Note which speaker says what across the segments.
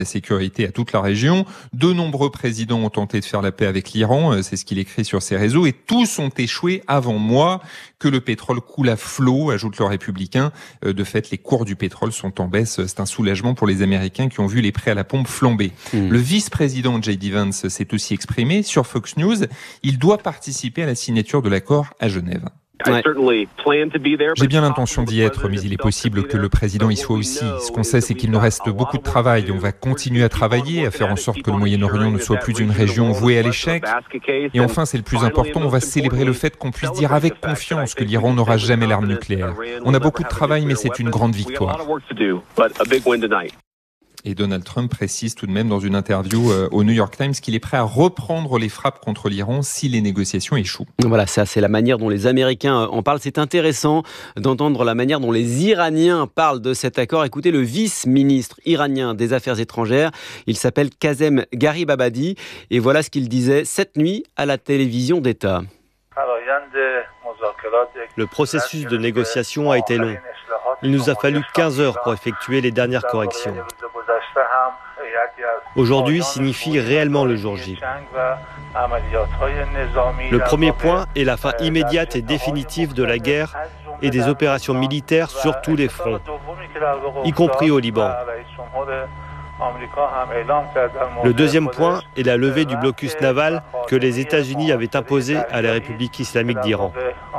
Speaker 1: la sécurité à toute la région. De nombreux présidents ont tenté de faire la paix avec l'Iran, c'est ce qu'il écrit sur ses réseaux, et tous ont échoué avant moi. Que le pétrole coule à flot, ajoute le républicain. De fait, les cours du pétrole sont en baisse. C'est un soulagement pour les Américains qui ont vu les prix à la pompe flamber. Le vice-président J.D. Vance s'est aussi exprimé sur Fox News. Il doit participer à la signature de l'accord à Genève.
Speaker 2: Ouais.
Speaker 1: J'ai bien l'intention d'y être, mais il est possible que le président y soit aussi. Ce qu'on sait, c'est qu'il nous reste beaucoup de travail. On va continuer à travailler, à faire en sorte que le Moyen-Orient ne soit plus une région vouée à l'échec. Et enfin, c'est le plus important, on va célébrer le fait qu'on puisse dire avec confiance que l'Iran n'aura jamais l'arme nucléaire. On a beaucoup de travail, mais c'est une grande victoire. Et Donald Trump précise tout de même dans une interview au New York Times qu'il est prêt à reprendre les frappes contre l'Iran si les négociations échouent.
Speaker 2: Voilà, ça c'est la manière dont les Américains en parlent. C'est intéressant d'entendre la manière dont les Iraniens parlent de cet accord. Écoutez le vice-ministre iranien des Affaires étrangères. Il s'appelle Kazem Garibabadi. Et voilà ce qu'il disait cette nuit à la télévision d'État.
Speaker 3: Le processus de négociation a été long. Il nous a fallu 15 heures pour effectuer les dernières corrections. Aujourd'hui signifie réellement le jour J. Le premier point est la fin immédiate et définitive de la guerre et des opérations militaires sur tous les fronts, y compris au Liban. Le deuxième point est la levée du blocus naval que les États-Unis avaient imposé à la République islamique d'Iran.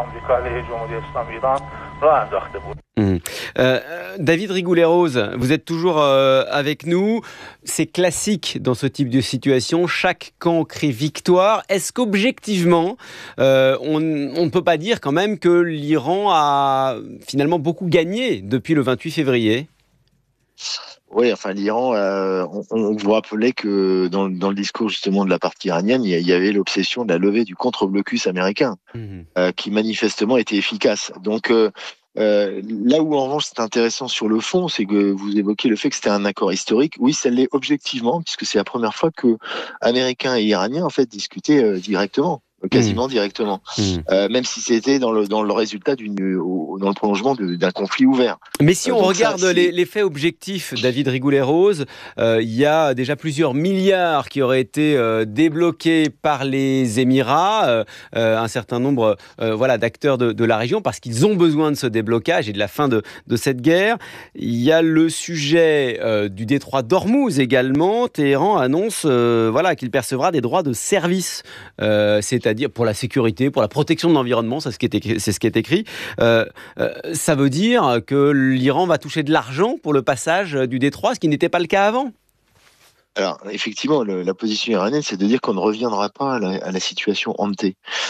Speaker 2: David Rigoulet-Rose, vous êtes toujours avec nous. C'est classique dans ce type de situation. Chaque camp crie victoire. Est-ce qu'objectivement, on ne peut pas dire quand même que l'Iran a finalement beaucoup gagné depuis le 28 février ?
Speaker 4: Oui, enfin l'Iran, on vous rappelait que dans le discours justement de la partie iranienne, il y avait l'obsession de la levée du contre-blocus américain, qui manifestement était efficace. Donc là où en revanche c'est intéressant sur le fond, c'est que vous évoquez le fait que c'était un accord historique. Oui, ça l'est objectivement, puisque c'est la première fois que Américains et Iraniens en fait discutaient directement. Quasiment directement, même si c'était dans le résultat dans le prolongement d'un conflit ouvert.
Speaker 2: Mais si on regarde les faits objectifs, David Rigoulet-Rose, il y a déjà plusieurs milliards qui auraient été débloqués par les Émirats, un certain nombre d'acteurs de la région, parce qu'ils ont besoin de ce déblocage et de la fin de cette guerre. Il y a le sujet du détroit d'Ormuz également. Téhéran annonce qu'il percevra des droits de service, c'est-à-dire pour la sécurité, pour la protection de l'environnement, c'est ce qui est écrit. Ça veut dire que l'Iran va toucher de l'argent pour le passage du détroit, ce qui n'était pas le cas avant.
Speaker 4: Alors, effectivement, la position iranienne, c'est de dire qu'on ne reviendra pas à la situation ante.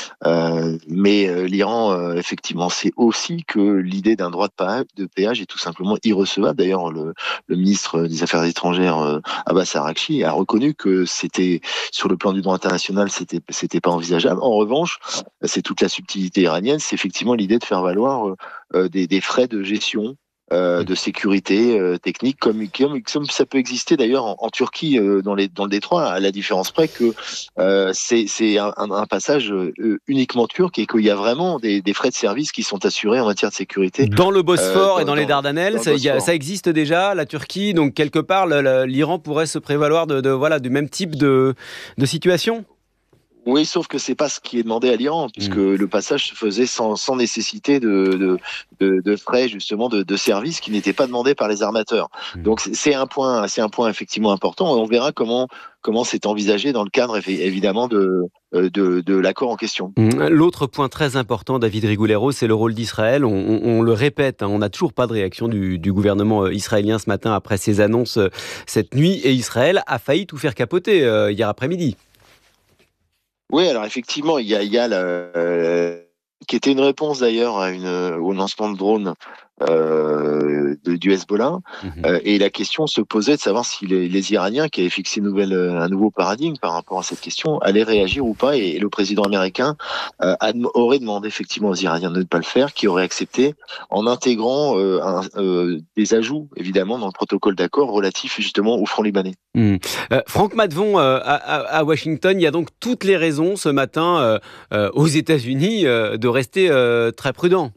Speaker 4: Mais l'Iran, effectivement, sait aussi que l'idée d'un droit de péage est tout simplement irrecevable. D'ailleurs, le ministre des Affaires étrangères, Abbas Araghchi, a reconnu que c'était, sur le plan du droit international, c'était pas envisageable. En revanche, c'est toute la subtilité iranienne, c'est effectivement l'idée de faire valoir des frais de gestion, de sécurité technique, comme ça peut exister d'ailleurs en Turquie dans le détroit, à la différence près que c'est un passage uniquement turc et qu'il y a vraiment des frais de service qui sont assurés en matière de sécurité.
Speaker 2: Dans le Bosphore et dans les Dardanelles, ça existe déjà, la Turquie, donc quelque part l'Iran pourrait se prévaloir du même type de situation.
Speaker 4: Oui, sauf que c'est pas ce qui est demandé à l'Iran, puisque le passage se faisait sans nécessité de frais justement de services qui n'étaient pas demandés par les armateurs. Donc c'est un point effectivement important. Et on verra comment c'est envisagé dans le cadre évidemment de l'accord en question.
Speaker 2: L'autre point très important, David Rigoulet-Rose, c'est le rôle d'Israël. On le répète, on n'a toujours pas de réaction du gouvernement israélien ce matin après ces annonces cette nuit, et Israël a failli tout faire capoter hier après-midi.
Speaker 4: Oui, alors effectivement, il y a qui était une réponse d'ailleurs au lancement de drones du Hezbollah. Et la question se posait de savoir si les Iraniens, qui avaient fixé un nouveau paradigme par rapport à cette question, allaient réagir ou pas. Et le président américain aurait demandé effectivement aux Iraniens de ne pas le faire, qui aurait accepté en intégrant des ajouts, évidemment, dans le protocole d'accord relatif justement au front libanais.
Speaker 2: Franck Maddevon, à Washington, il y a donc toutes les raisons ce matin aux États-Unis de rester très prudent.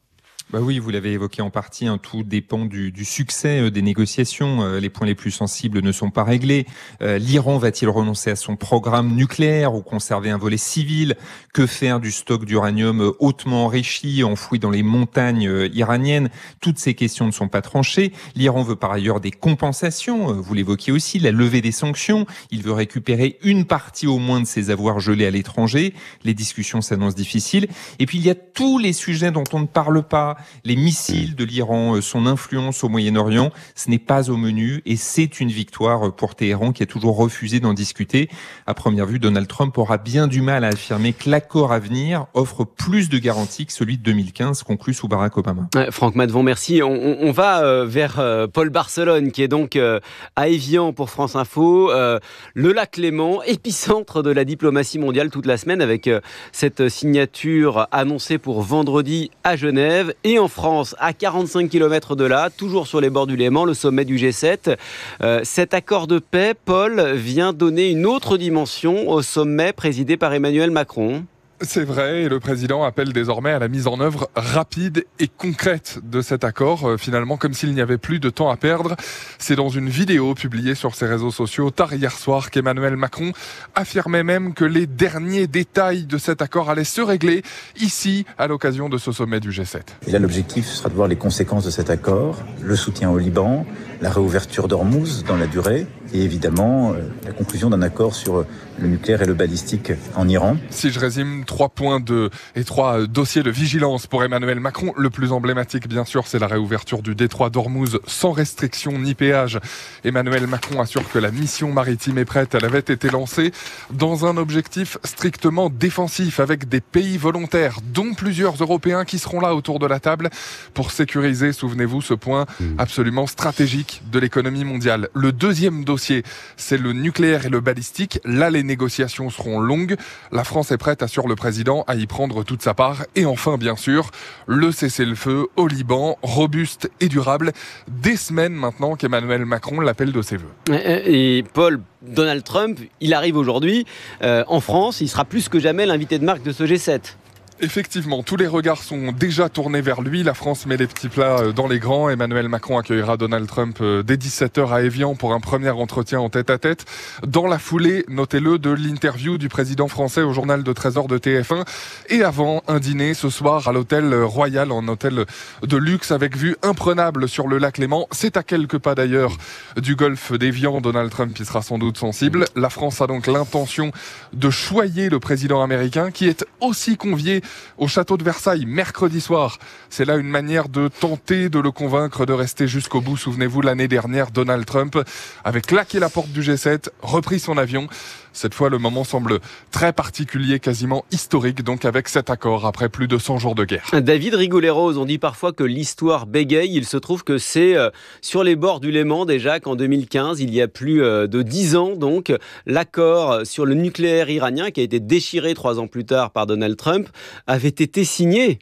Speaker 1: Bah oui, vous l'avez évoqué en partie, tout dépend du succès des négociations. Les points les plus sensibles ne sont pas réglés. L'Iran va-t-il renoncer à son programme nucléaire ou conserver un volet civil? Que faire du stock d'uranium hautement enrichi, enfoui dans les montagnes iraniennes? Toutes ces questions ne sont pas tranchées. L'Iran veut par ailleurs des compensations, vous l'évoquiez aussi, la levée des sanctions. Il veut récupérer une partie au moins de ses avoirs gelés à l'étranger. Les discussions s'annoncent difficiles. Et puis il y a tous les sujets dont on ne parle pas. Les missiles de l'Iran, son influence au Moyen-Orient, ce n'est pas au menu et c'est une victoire pour Téhéran qui a toujours refusé d'en discuter. À première vue, Donald Trump aura bien du mal à affirmer que l'accord à venir offre plus de garanties que celui de 2015 conclu sous Barack Obama.
Speaker 2: Franck Maddevon, merci. On va vers Paul Barcelone qui est donc à Évian pour France Info. Le lac Léman, épicentre de la diplomatie mondiale toute la semaine avec cette signature annoncée pour vendredi à Genève. Et en France, à 45 km de là, toujours sur les bords du Léman, le sommet du G7. Cet accord de paix, Paul, vient donner une autre dimension au sommet présidé par Emmanuel Macron.
Speaker 5: C'est vrai, et le président appelle désormais à la mise en œuvre rapide et concrète de cet accord, finalement comme s'il n'y avait plus de temps à perdre. C'est dans une vidéo publiée sur ses réseaux sociaux tard hier soir qu'Emmanuel Macron affirmait même que les derniers détails de cet accord allaient se régler ici à l'occasion de ce sommet du G7.
Speaker 6: Et là, l'objectif sera de voir les conséquences de cet accord, le soutien au Liban, la réouverture d'Ormuz dans la durée et évidemment la conclusion d'un accord sur le nucléaire et le balistique en Iran.
Speaker 5: Si je résume, 3 points et 3 dossiers de vigilance pour Emmanuel Macron. Le plus emblématique, bien sûr, c'est la réouverture du détroit d'Ormuz sans restriction ni péage. Emmanuel Macron assure que la mission maritime est prête. Elle avait été lancée dans un objectif strictement défensif avec des pays volontaires, dont plusieurs Européens qui seront là autour de la table pour sécuriser, souvenez-vous, ce point absolument stratégique de l'économie mondiale. Le deuxième dossier, c'est le nucléaire et le balistique. Là, les négociations seront longues. La France est prête, assure le président, à y prendre toute sa part. Et enfin, bien sûr, le cessez-le-feu au Liban, robuste et durable. Des semaines maintenant qu'Emmanuel Macron l'appelle de ses voeux.
Speaker 2: Et Paul, Donald Trump, il arrive aujourd'hui en France. Il sera plus que jamais l'invité de marque de ce G7.
Speaker 5: Effectivement, tous les regards sont déjà tournés vers lui. La France met les petits plats dans les grands. Emmanuel Macron accueillera Donald Trump dès 17h à Évian pour un premier entretien en tête-à-tête. Dans la foulée, notez-le, de l'interview du président français au journal de 13h de TF1. Et avant, un dîner ce soir à l'hôtel Royal, en hôtel de luxe avec vue imprenable sur le lac Léman. C'est à quelques pas d'ailleurs du golfe d'Évian. Donald Trump y sera sans doute sensible. La France a donc l'intention de choyer le président américain qui est aussi convié au château de Versailles mercredi soir. C'est là une manière de tenter de le convaincre de rester jusqu'au bout. Souvenez-vous, l'année dernière, Donald Trump avait claqué la porte du G7, repris son avion. Cette fois, le moment semble très particulier, quasiment historique, donc avec cet accord après plus de 100 jours de guerre.
Speaker 2: David Rigoulet-Rose, on dit parfois que l'histoire bégaye. Il se trouve que c'est sur les bords du Léman déjà qu'en 2015, il y a plus de 10 ans, donc, l'accord sur le nucléaire iranien qui a été déchiré 3 ans plus tard par Donald Trump avait été signé.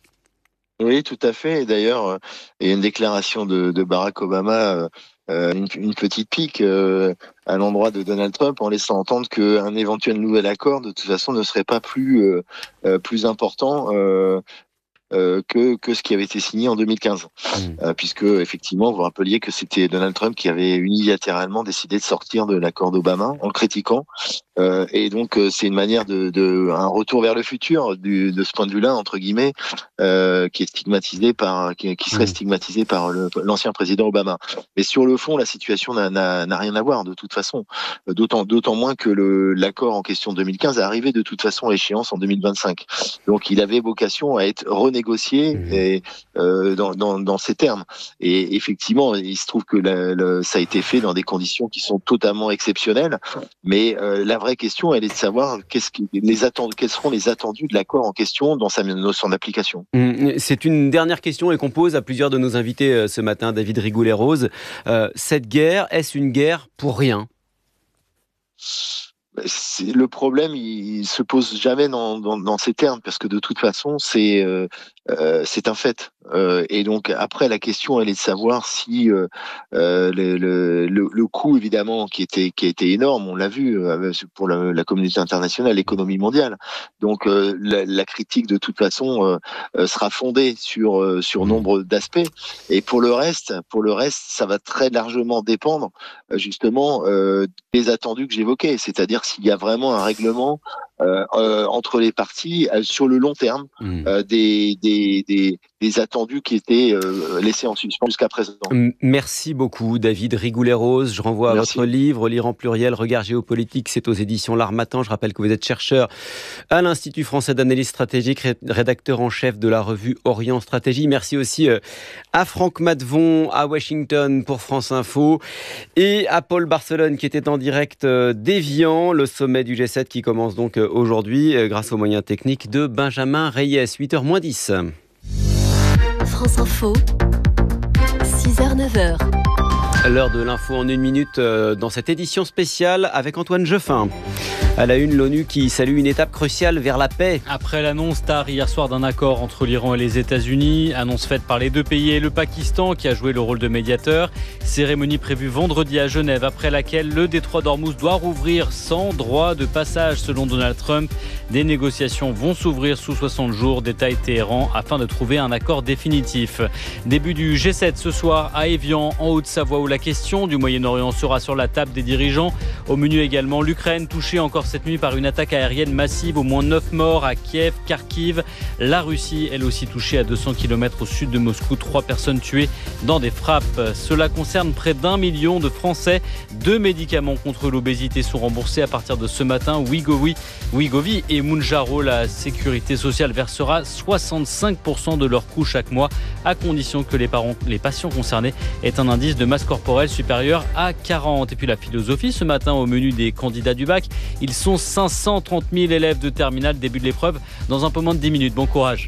Speaker 4: Oui, tout à fait. Et d'ailleurs, il y a une déclaration de Barack Obama, une petite pique à l'endroit de Donald Trump, en laissant entendre qu'un éventuel nouvel accord, de toute façon, ne serait pas plus important que ce qui avait été signé en 2015. Puisque, effectivement, vous rappeliez que c'était Donald Trump qui avait unilatéralement décidé de sortir de l'accord d'Obama en le critiquant. Et donc, c'est une manière un retour vers le futur de ce point de vue-là, entre guillemets, qui est stigmatisé qui serait stigmatisé par l'ancien président Obama. Mais sur le fond, la situation n'a rien à voir, de toute façon. D'autant moins que l'accord en question de 2015 est arrivé de toute façon à échéance en 2025. Donc, il avait vocation à être renégocié et, dans ces termes. Et effectivement, il se trouve que ça a été fait dans des conditions qui sont totalement exceptionnelles. Mais la vraie question, elle est de savoir quels seront les attendus de l'accord en question dans son application.
Speaker 2: C'est une dernière question et qu'on pose à plusieurs de nos invités ce matin, David Rigoulet-Rose. Cette guerre, est-ce une guerre pour rien ?
Speaker 4: Le problème, il se pose jamais dans ces termes, parce que de toute façon, c'est un fait. Et donc après la question elle est de savoir si le coût évidemment qui a été énorme, on l'a vu pour la communauté internationale, l'économie mondiale. Donc la critique de toute façon sera fondée sur nombre d'aspects. Et pour le reste, ça va très largement dépendre justement des attendus que j'évoquais, c'est-à-dire s'il y a vraiment un règlement entre les parties sur le long terme des attendus qui étaient laissés en suspens jusqu'à présent.
Speaker 2: Merci beaucoup David Rigoulet-Rose. Je renvoie à votre livre L'Iran pluriel, regard géopolitique, c'est aux éditions L'Harmattan. Je rappelle que vous êtes chercheur à l'Institut français d'analyse stratégique, rédacteur en chef de la revue Orient Stratégie. Merci aussi à Franck Matvon à Washington pour France Info et à Paul Barcelone qui était en direct d'Évian, le sommet du G7 qui commence donc aujourd'hui grâce aux moyens techniques de Benjamin Reyes. 8h-10.
Speaker 7: France Info, 6h-9h.
Speaker 2: L'heure de l'info en 1 minute dans cette édition spéciale avec Antoine Jeffin. À la une, l'ONU qui salue une étape cruciale vers la paix.
Speaker 8: Après l'annonce tard hier soir d'un accord entre l'Iran et les États-Unis, annonce faite par les deux pays et le Pakistan qui a joué le rôle de médiateur. Cérémonie prévue vendredi à Genève après laquelle le détroit d'Ormuz doit rouvrir sans droit de passage selon Donald Trump. Des négociations vont s'ouvrir sous 60 jours, détaille Téhéran, afin de trouver un accord définitif. Début du G7 ce soir à Évian, en Haute-Savoie, où la question du Moyen-Orient sera sur la table des dirigeants. Au menu également l'Ukraine, touchée encore cette nuit par une attaque aérienne massive, au moins 9 morts à Kiev, Kharkiv. La Russie, elle aussi touchée à 200 km au sud de Moscou, 3 personnes tuées dans des frappes. Cela concerne près d'1 million de Français. 2 médicaments contre l'obésité sont remboursés à partir de ce matin. Wegovy et Mounjaro, la sécurité sociale versera 65% de leur coût chaque mois, à condition que les patients concernés aient un indice de masse corporelle supérieur à 40. Et puis la philosophie, ce matin au menu des candidats du bac. Ils sont 530 000 élèves de terminale, début de l'épreuve dans un peu moins de 10 minutes. Bon courage.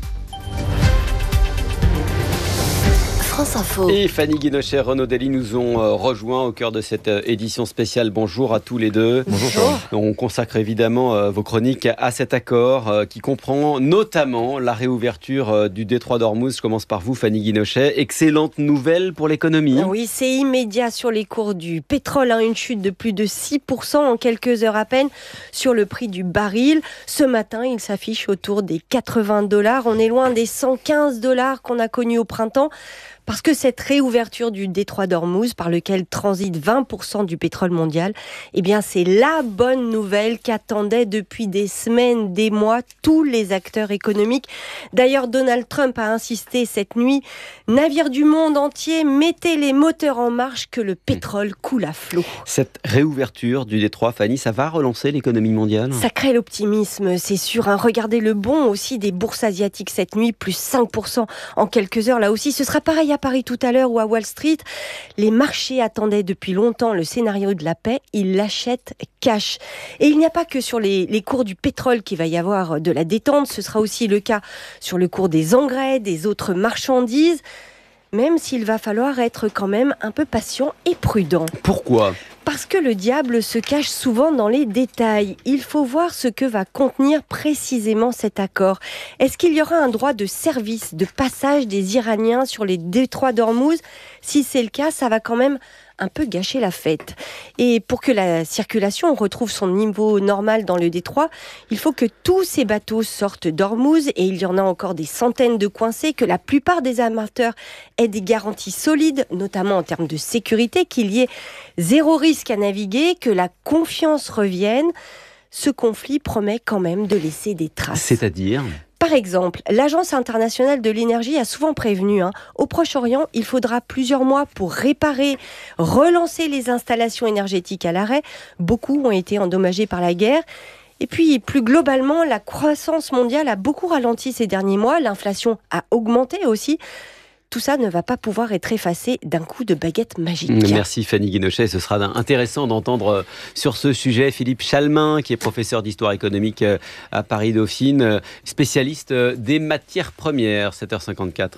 Speaker 7: France Info.
Speaker 2: Et Fanny Guinochet, Renaud Dely nous ont rejoints au cœur de cette édition spéciale. Bonjour à tous les deux.
Speaker 7: Bonjour.
Speaker 2: On consacre évidemment vos chroniques à cet accord qui comprend notamment la réouverture du détroit d'Ormuz. Je commence par vous, Fanny Guinochet. Excellente nouvelle pour l'économie.
Speaker 9: Oui, c'est immédiat sur les cours du pétrole. Une chute de plus de 6% en quelques heures à peine sur le prix du baril. Ce matin, il s'affiche autour des $80. On est loin des $115 qu'on a connus au printemps. Parce que cette réouverture du détroit d'Ormuz, par lequel transite 20% du pétrole mondial, eh bien c'est la bonne nouvelle qu'attendaient depuis des semaines, des mois, tous les acteurs économiques. D'ailleurs, Donald Trump a insisté cette nuit, navires du monde entier, mettez les moteurs en marche que le pétrole coule à flot.
Speaker 2: Cette réouverture du détroit, Fanny, ça va relancer l'économie mondiale ?
Speaker 9: Ça crée l'optimisme, c'est sûr. Regardez le bond aussi des bourses asiatiques cette nuit, plus 5% en quelques heures. Là aussi, ce sera pareil à Paris tout à l'heure ou à Wall Street. Les marchés attendaient depuis longtemps le scénario de la paix. Ils l'achètent cash. Et il n'y a pas que sur les cours du pétrole qu'il va y avoir de la détente. Ce sera aussi le cas sur le cours des engrais, des autres marchandises. Même s'il va falloir être quand même un peu patient et prudent.
Speaker 2: Pourquoi ?
Speaker 9: Parce que le diable se cache souvent dans les détails. Il faut voir ce que va contenir précisément cet accord. Est-ce qu'il y aura un droit de service, de passage des Iraniens sur les détroits d'Ormuz ? Si c'est le cas, ça va quand même un peu gâcher la fête. Et pour que la circulation retrouve son niveau normal dans le détroit, il faut que tous ces bateaux sortent d'Ormuz, et il y en a encore des centaines de coincés, que la plupart des amateurs aient des garanties solides, notamment en termes de sécurité, qu'il y ait zéro risque à naviguer, que la confiance revienne. Ce conflit promet quand même de laisser des traces.
Speaker 2: C'est-à-dire ?
Speaker 9: Par exemple, l'Agence internationale de l'énergie a souvent prévenu, au Proche-Orient, il faudra plusieurs mois pour réparer, relancer les installations énergétiques à l'arrêt. Beaucoup ont été endommagés par la guerre. Et puis, plus globalement, la croissance mondiale a beaucoup ralenti ces derniers mois. L'inflation a augmenté aussi. Tout ça ne va pas pouvoir être effacé d'un coup de baguette magique.
Speaker 2: Merci Fanny Guinochet. Ce sera intéressant d'entendre sur ce sujet Philippe Chalmin, qui est professeur d'histoire économique à Paris-Dauphine, spécialiste des matières premières. 7h54.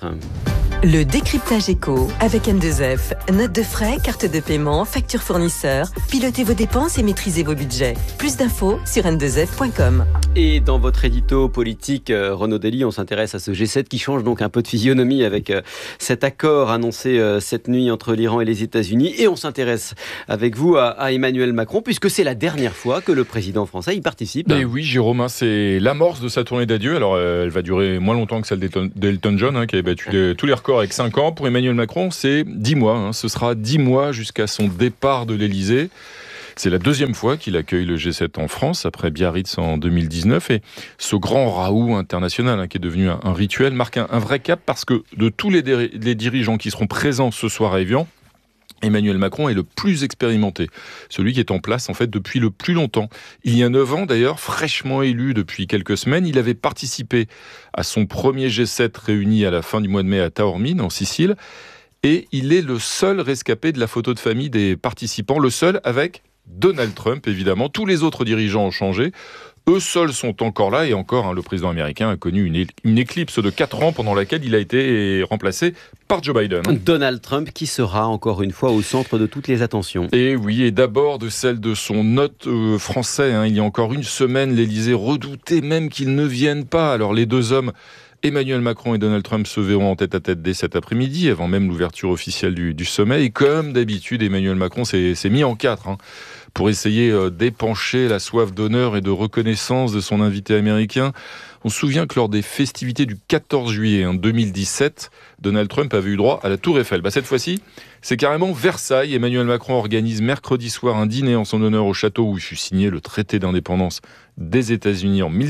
Speaker 7: Le décryptage éco avec N2F. Notes de frais, carte de paiement, facture fournisseur. Pilotez vos dépenses et maîtrisez vos budgets. Plus d'infos sur n2f.com.
Speaker 2: Et dans votre édito politique, Renaud Dely, on s'intéresse à ce G7 qui change donc un peu de physionomie avec cet accord annoncé cette nuit entre l'Iran et les États-Unis. Et on s'intéresse avec vous à Emmanuel Macron, puisque c'est la dernière fois que le président français y participe.
Speaker 10: Et oui, Jérôme, c'est l'amorce de sa tournée d'adieu. Alors, elle va durer moins longtemps que celle d'Elton John, qui avait battu tous les records avec 5 ans. Pour Emmanuel Macron, c'est 10 mois. Ce sera 10 mois jusqu'à son départ de l'Élysée. C'est la deuxième fois qu'il accueille le G7 en France, après Biarritz en 2019. Et ce grand raout international, qui est devenu un rituel, marque un vrai cap, parce que de tous les dirigeants qui seront présents ce soir à Évian, Emmanuel Macron est le plus expérimenté, celui qui est en place en fait depuis le plus longtemps. Il y a 9 ans d'ailleurs, fraîchement élu depuis quelques semaines, il avait participé à son premier G7 réuni à la fin du mois de mai à Taormine, en Sicile, et il est le seul rescapé de la photo de famille des participants, le seul avec Donald Trump, évidemment. Tous les autres dirigeants ont changé. Eux seuls sont encore là, et encore, le président américain a connu une éclipse de 4 ans pendant laquelle il a été remplacé par Joe Biden.
Speaker 2: Donald Trump qui sera encore une fois au centre de toutes les attentions.
Speaker 10: Et oui, et d'abord de celle de son hôte français. Il y a encore une semaine, l'Élysée redoutait même qu'il ne vienne pas. Alors les deux hommes, Emmanuel Macron et Donald Trump, se verront en tête-à-tête dès cet après-midi, avant même l'ouverture officielle du sommet. Et comme d'habitude, Emmanuel Macron s'est mis en 4 pour essayer d'épancher la soif d'honneur et de reconnaissance de son invité américain. On se souvient que lors des festivités du 14 juillet 2017, Donald Trump avait eu droit à la Tour Eiffel. Cette fois-ci, c'est carrément Versailles. Emmanuel Macron organise mercredi soir un dîner en son honneur au château où il fut signé le traité d'indépendance des États-Unis en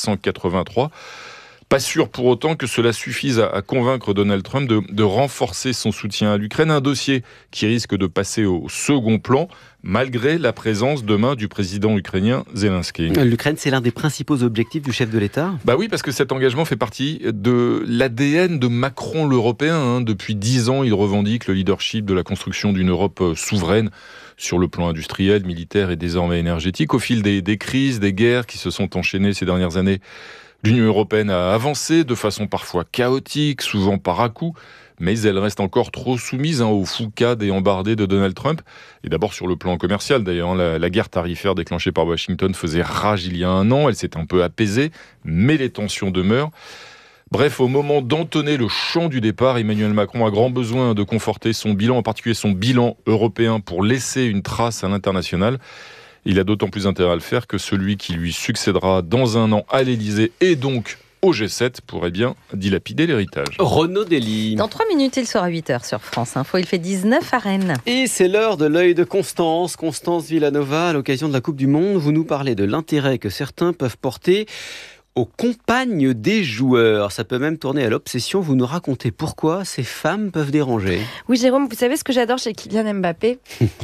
Speaker 10: 1783. Pas sûr pour autant que cela suffise à convaincre Donald Trump de renforcer son soutien à l'Ukraine, un dossier qui risque de passer au second plan, malgré la présence demain du président ukrainien Zelensky.
Speaker 2: L'Ukraine, c'est l'un des principaux objectifs du chef de l'État ?
Speaker 10: Oui, parce que cet engagement fait partie de l'ADN de Macron l'Européen. Depuis 10 ans, il revendique le leadership de la construction d'une Europe souveraine sur le plan industriel, militaire et désormais énergétique. Au fil des crises, des guerres qui se sont enchaînées ces dernières années, l'Union européenne a avancé de façon parfois chaotique, souvent par à-coups, mais elle reste encore trop soumise aux foucades et embardées de Donald Trump. Et d'abord sur le plan commercial d'ailleurs, la guerre tarifaire déclenchée par Washington faisait rage il y a 1 an, elle s'est un peu apaisée, mais les tensions demeurent. Bref, au moment d'entonner le chant du départ, Emmanuel Macron a grand besoin de conforter son bilan, en particulier son bilan européen, pour laisser une trace à l'international. Il a d'autant plus intérêt à le faire que celui qui lui succédera dans 1 an à l'Élysée et donc au G7 pourrait bien dilapider l'héritage.
Speaker 2: Renaud Dely.
Speaker 11: Dans 3 minutes, il sera 8h sur France Info. Il fait 19 à Rennes.
Speaker 2: Et c'est l'heure de l'œil de Constance. Constance Villanova, à l'occasion de la Coupe du Monde, vous nous parlez de l'intérêt que certains peuvent porter aux compagnes des joueurs. Ça peut même tourner à l'obsession. Vous nous racontez pourquoi ces femmes peuvent déranger.
Speaker 9: Oui, Jérôme, vous savez ce que j'adore chez Kylian Mbappé ?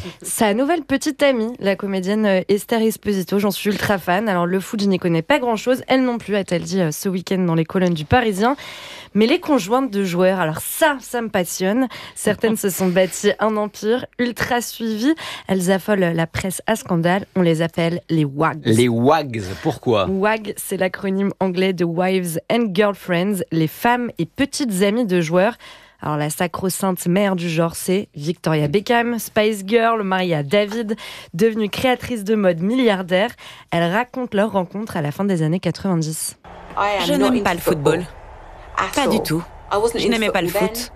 Speaker 9: Sa nouvelle petite amie, la comédienne Esther Esposito. J'en suis ultra fan. Alors, le foot, je n'y connais pas grand-chose. Elle non plus, a-t-elle dit ce week-end dans les colonnes du Parisien. Mais les conjointes de joueurs, alors ça me passionne. Certaines se sont bâties un empire ultra suivi. Elles affolent la presse à scandale. On les appelle les WAGs.
Speaker 2: Les WAGs, pourquoi ?
Speaker 9: WAG, c'est l'acronyme anglais de Wives and Girlfriends, les femmes et petites amies de joueurs. Alors la sacro-sainte mère du genre, c'est Victoria Beckham, Spice Girl, mariée à David, devenue créatrice de mode milliardaire. Elle raconte leur rencontre à la fin des années 90.
Speaker 12: Je n'aime pas le football. Pas du tout. Je n'aimais pas le foot.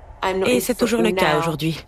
Speaker 12: Et c'est toujours le cas aujourd'hui.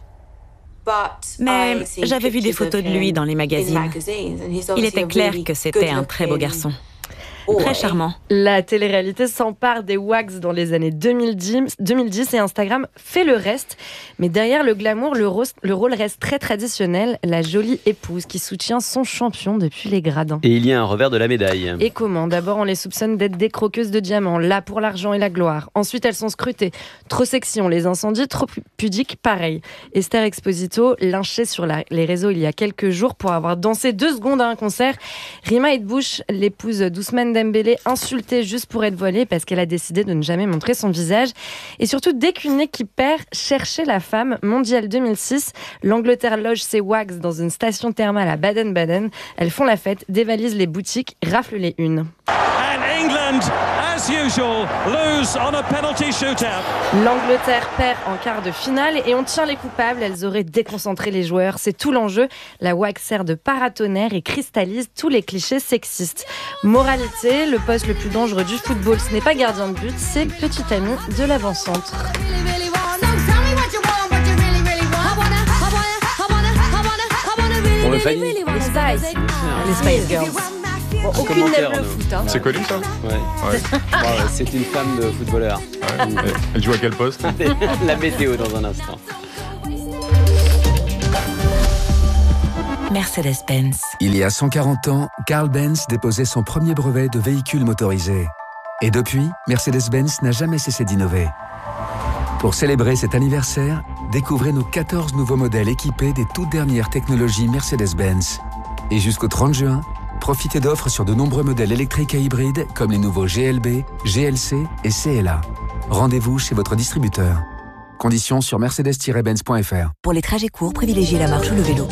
Speaker 12: Mais j'avais vu des photos de lui dans les magazines. Il était clair que c'était un très beau garçon. Très charmant.
Speaker 9: La télé-réalité s'empare des WAGs dans les années 2010 et Instagram fait le reste. Mais derrière le glamour, le rôle reste très traditionnel. La jolie épouse qui soutient son champion depuis les gradins.
Speaker 2: Et il y a un revers de la médaille.
Speaker 9: Et comment ? D'abord, on les soupçonne d'être des croqueuses de diamants, là pour l'argent et la gloire. Ensuite, elles sont scrutées. Trop sexy, on les incendie. Trop pudiques, pareil. Esther Exposito, lynchée sur les réseaux il y a quelques jours pour avoir dansé 2 secondes à un concert. Rima Edbouch, l'épouse d'Ousmane Dembélé, insultée juste pour être voilée parce qu'elle a décidé de ne jamais montrer son visage. Et surtout, dès qu'une équipe perd, cherchez la femme. Mondial 2006, l'Angleterre loge ses WAGs dans une station thermale à Baden-Baden. Elles font la fête, dévalisent les boutiques, raflent les unes.
Speaker 13: And England as usual, lose on a penalty shootout.
Speaker 14: L'Angleterre perd en quart de finale et on tient les coupables. Elles auraient déconcentré les joueurs. C'est tout l'enjeu. La WAC sert de paratonnerre et cristallise tous les clichés sexistes. Moralité, le poste le plus dangereux du football, ce n'est pas gardien de but, c'est petit ami de l'avant-centre.
Speaker 2: Pour le Fanny.
Speaker 14: Les Spice Girls. Bon, aucune n'aime le foot. Hein.
Speaker 10: C'est connu ça ?
Speaker 2: Ouais. C'est une femme de footballeur.
Speaker 10: Ouais. Elle joue à quel poste ?
Speaker 2: La météo dans un instant.
Speaker 15: Mercedes-Benz. Il y a 140 ans, Carl Benz déposait son premier brevet de véhicule motorisé. Et depuis, Mercedes-Benz n'a jamais cessé d'innover. Pour célébrer cet anniversaire, découvrez nos 14 nouveaux modèles équipés des toutes dernières technologies Mercedes-Benz. Et jusqu'au 30 juin, profitez d'offres sur de nombreux modèles électriques et hybrides comme les nouveaux GLB, GLC et CLA. Rendez-vous chez votre distributeur. Conditions sur mercedes-benz.fr.
Speaker 7: Pour les trajets courts, privilégiez la marche ou le vélo.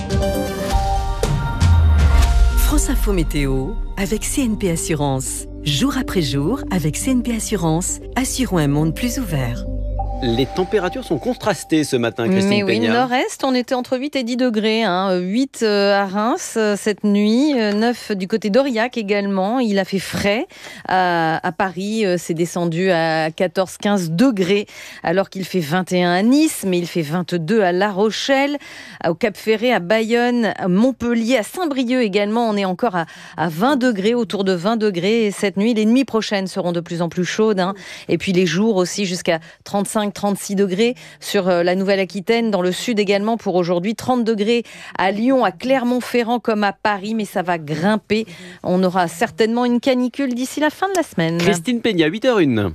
Speaker 7: France Info Météo avec CNP Assurance. Jour après jour, avec CNP Assurance, assurons un monde plus ouvert.
Speaker 2: Les températures sont contrastées ce matin, Christine Peña.
Speaker 11: Mais oui, nord-est, on était entre 8 et 10 degrés. 8 à Reims cette nuit, 9 du côté d'Aurillac également. Il a fait frais. À Paris, c'est descendu à 14-15 degrés, alors qu'il fait 21 à Nice, mais il fait 22 à La Rochelle, au Cap-Ferré, à Bayonne, à Montpellier, à Saint-Brieuc également. On est encore à 20 degrés, autour de 20 degrés. Et cette nuit, les nuits prochaines seront de plus en plus chaudes. Et puis les jours aussi jusqu'à 35-36 degrés sur la Nouvelle-Aquitaine, dans le sud également pour aujourd'hui, 30 degrés à Lyon, à Clermont-Ferrand comme à Paris, mais ça va grimper. On aura certainement une canicule d'ici la fin de la semaine.
Speaker 2: Christine Peña, 8h01.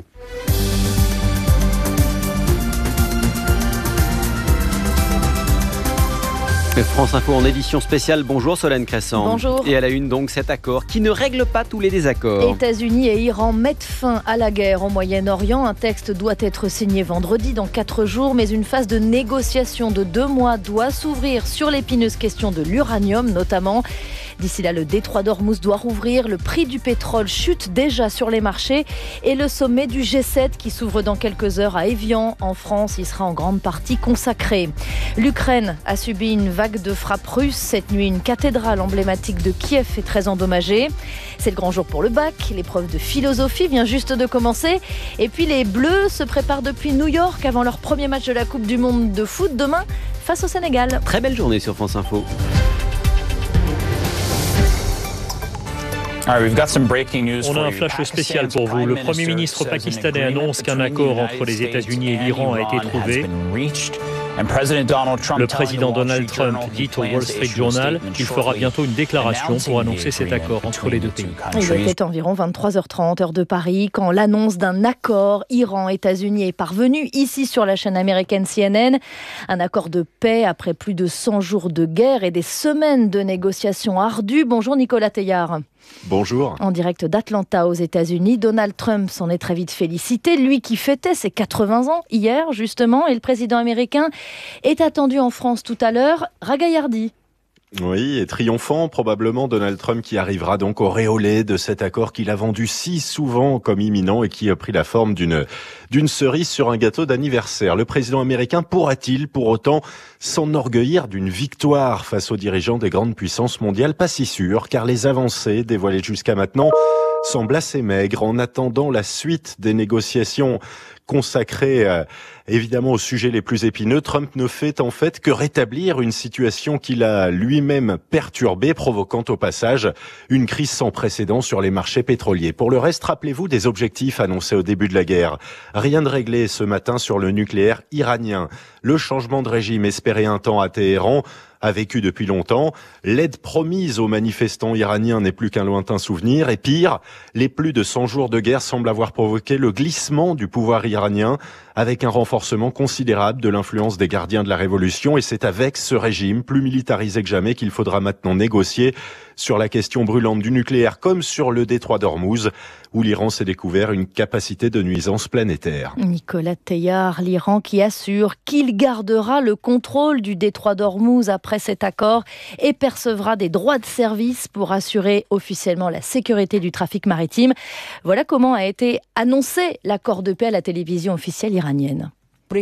Speaker 2: France Info en édition spéciale. Bonjour Solène Crescent.
Speaker 16: Bonjour.
Speaker 2: Et à la une donc cet accord qui ne règle pas tous les désaccords.
Speaker 16: États-Unis et Iran mettent fin à la guerre au Moyen-Orient. Un texte doit être signé vendredi dans 4 jours, mais une phase de négociation de 2 mois doit s'ouvrir sur l'épineuse question de l'uranium notamment. D'ici là, le détroit d'Ormuz doit rouvrir, le prix du pétrole chute déjà sur les marchés et le sommet du G7 qui s'ouvre dans quelques heures à Évian en France, il sera en grande partie consacré. L'Ukraine a subi une vague de frappes russes. Cette nuit, une cathédrale emblématique de Kiev est très endommagée. C'est le grand jour pour le bac, l'épreuve de philosophie vient juste de commencer. Et puis les Bleus se préparent depuis New York avant leur premier match de la Coupe du Monde de foot demain face au Sénégal.
Speaker 2: Très belle journée sur France Info.
Speaker 17: On a un flash spécial pour vous. Le Premier ministre pakistanais annonce qu'un accord entre les États-Unis et l'Iran a été trouvé. Le président Donald Trump dit au Wall Street Journal qu'il fera bientôt une déclaration pour annoncer cet accord entre les deux pays.
Speaker 16: Il était environ 23h30 heure de Paris quand l'annonce d'un accord Iran-États-Unis est parvenue ici sur la chaîne américaine CNN. Un accord de paix après plus de 100 jours de guerre et des semaines de négociations ardues. Bonjour Nicolas Teillard.
Speaker 18: Bonjour.
Speaker 16: En direct d'Atlanta aux États-Unis, Donald Trump s'en est très vite félicité, lui qui fêtait ses 80 ans hier justement, et le président américain est attendu en France tout à l'heure. Ragaillardi.
Speaker 18: Oui, et triomphant, probablement Donald Trump qui arrivera donc auréolé de cet accord qu'il a vendu si souvent comme imminent et qui a pris la forme d'une cerise sur un gâteau d'anniversaire. Le président américain pourra-t-il pour autant s'enorgueillir d'une victoire face aux dirigeants des grandes puissances mondiales? Pas si sûr, car les avancées dévoilées jusqu'à maintenant semblent assez maigres. En attendant la suite des négociations consacrées évidemment aux sujets les plus épineux, Trump ne fait en fait que rétablir une situation qu'il a lui-même perturbée, provoquant au passage une crise sans précédent sur les marchés pétroliers. Pour le reste, rappelez-vous des objectifs annoncés au début de la guerre. Rien de réglé ce matin sur le nucléaire iranien. Le changement de régime espéré un temps à Téhéran a vécu depuis longtemps. L'aide promise aux manifestants iraniens n'est plus qu'un lointain souvenir. Et pire, les plus de 100 jours de guerre semblent avoir provoqué le glissement du pouvoir iranien avec un renforcement considérable de l'influence des gardiens de la révolution. Et c'est avec ce régime plus militarisé que jamais qu'il faudra maintenant négocier sur la question brûlante du nucléaire comme sur le détroit d'Ormuz, où l'Iran s'est découvert une capacité de nuisance planétaire.
Speaker 16: Nicolas Teilhard, l'Iran qui assure qu'il gardera le contrôle du détroit d'Ormuz après cet accord et percevra des droits de service pour assurer officiellement la sécurité du trafic maritime. Voilà comment a été annoncé l'accord de paix à la télévision officielle iranienne.
Speaker 19: Les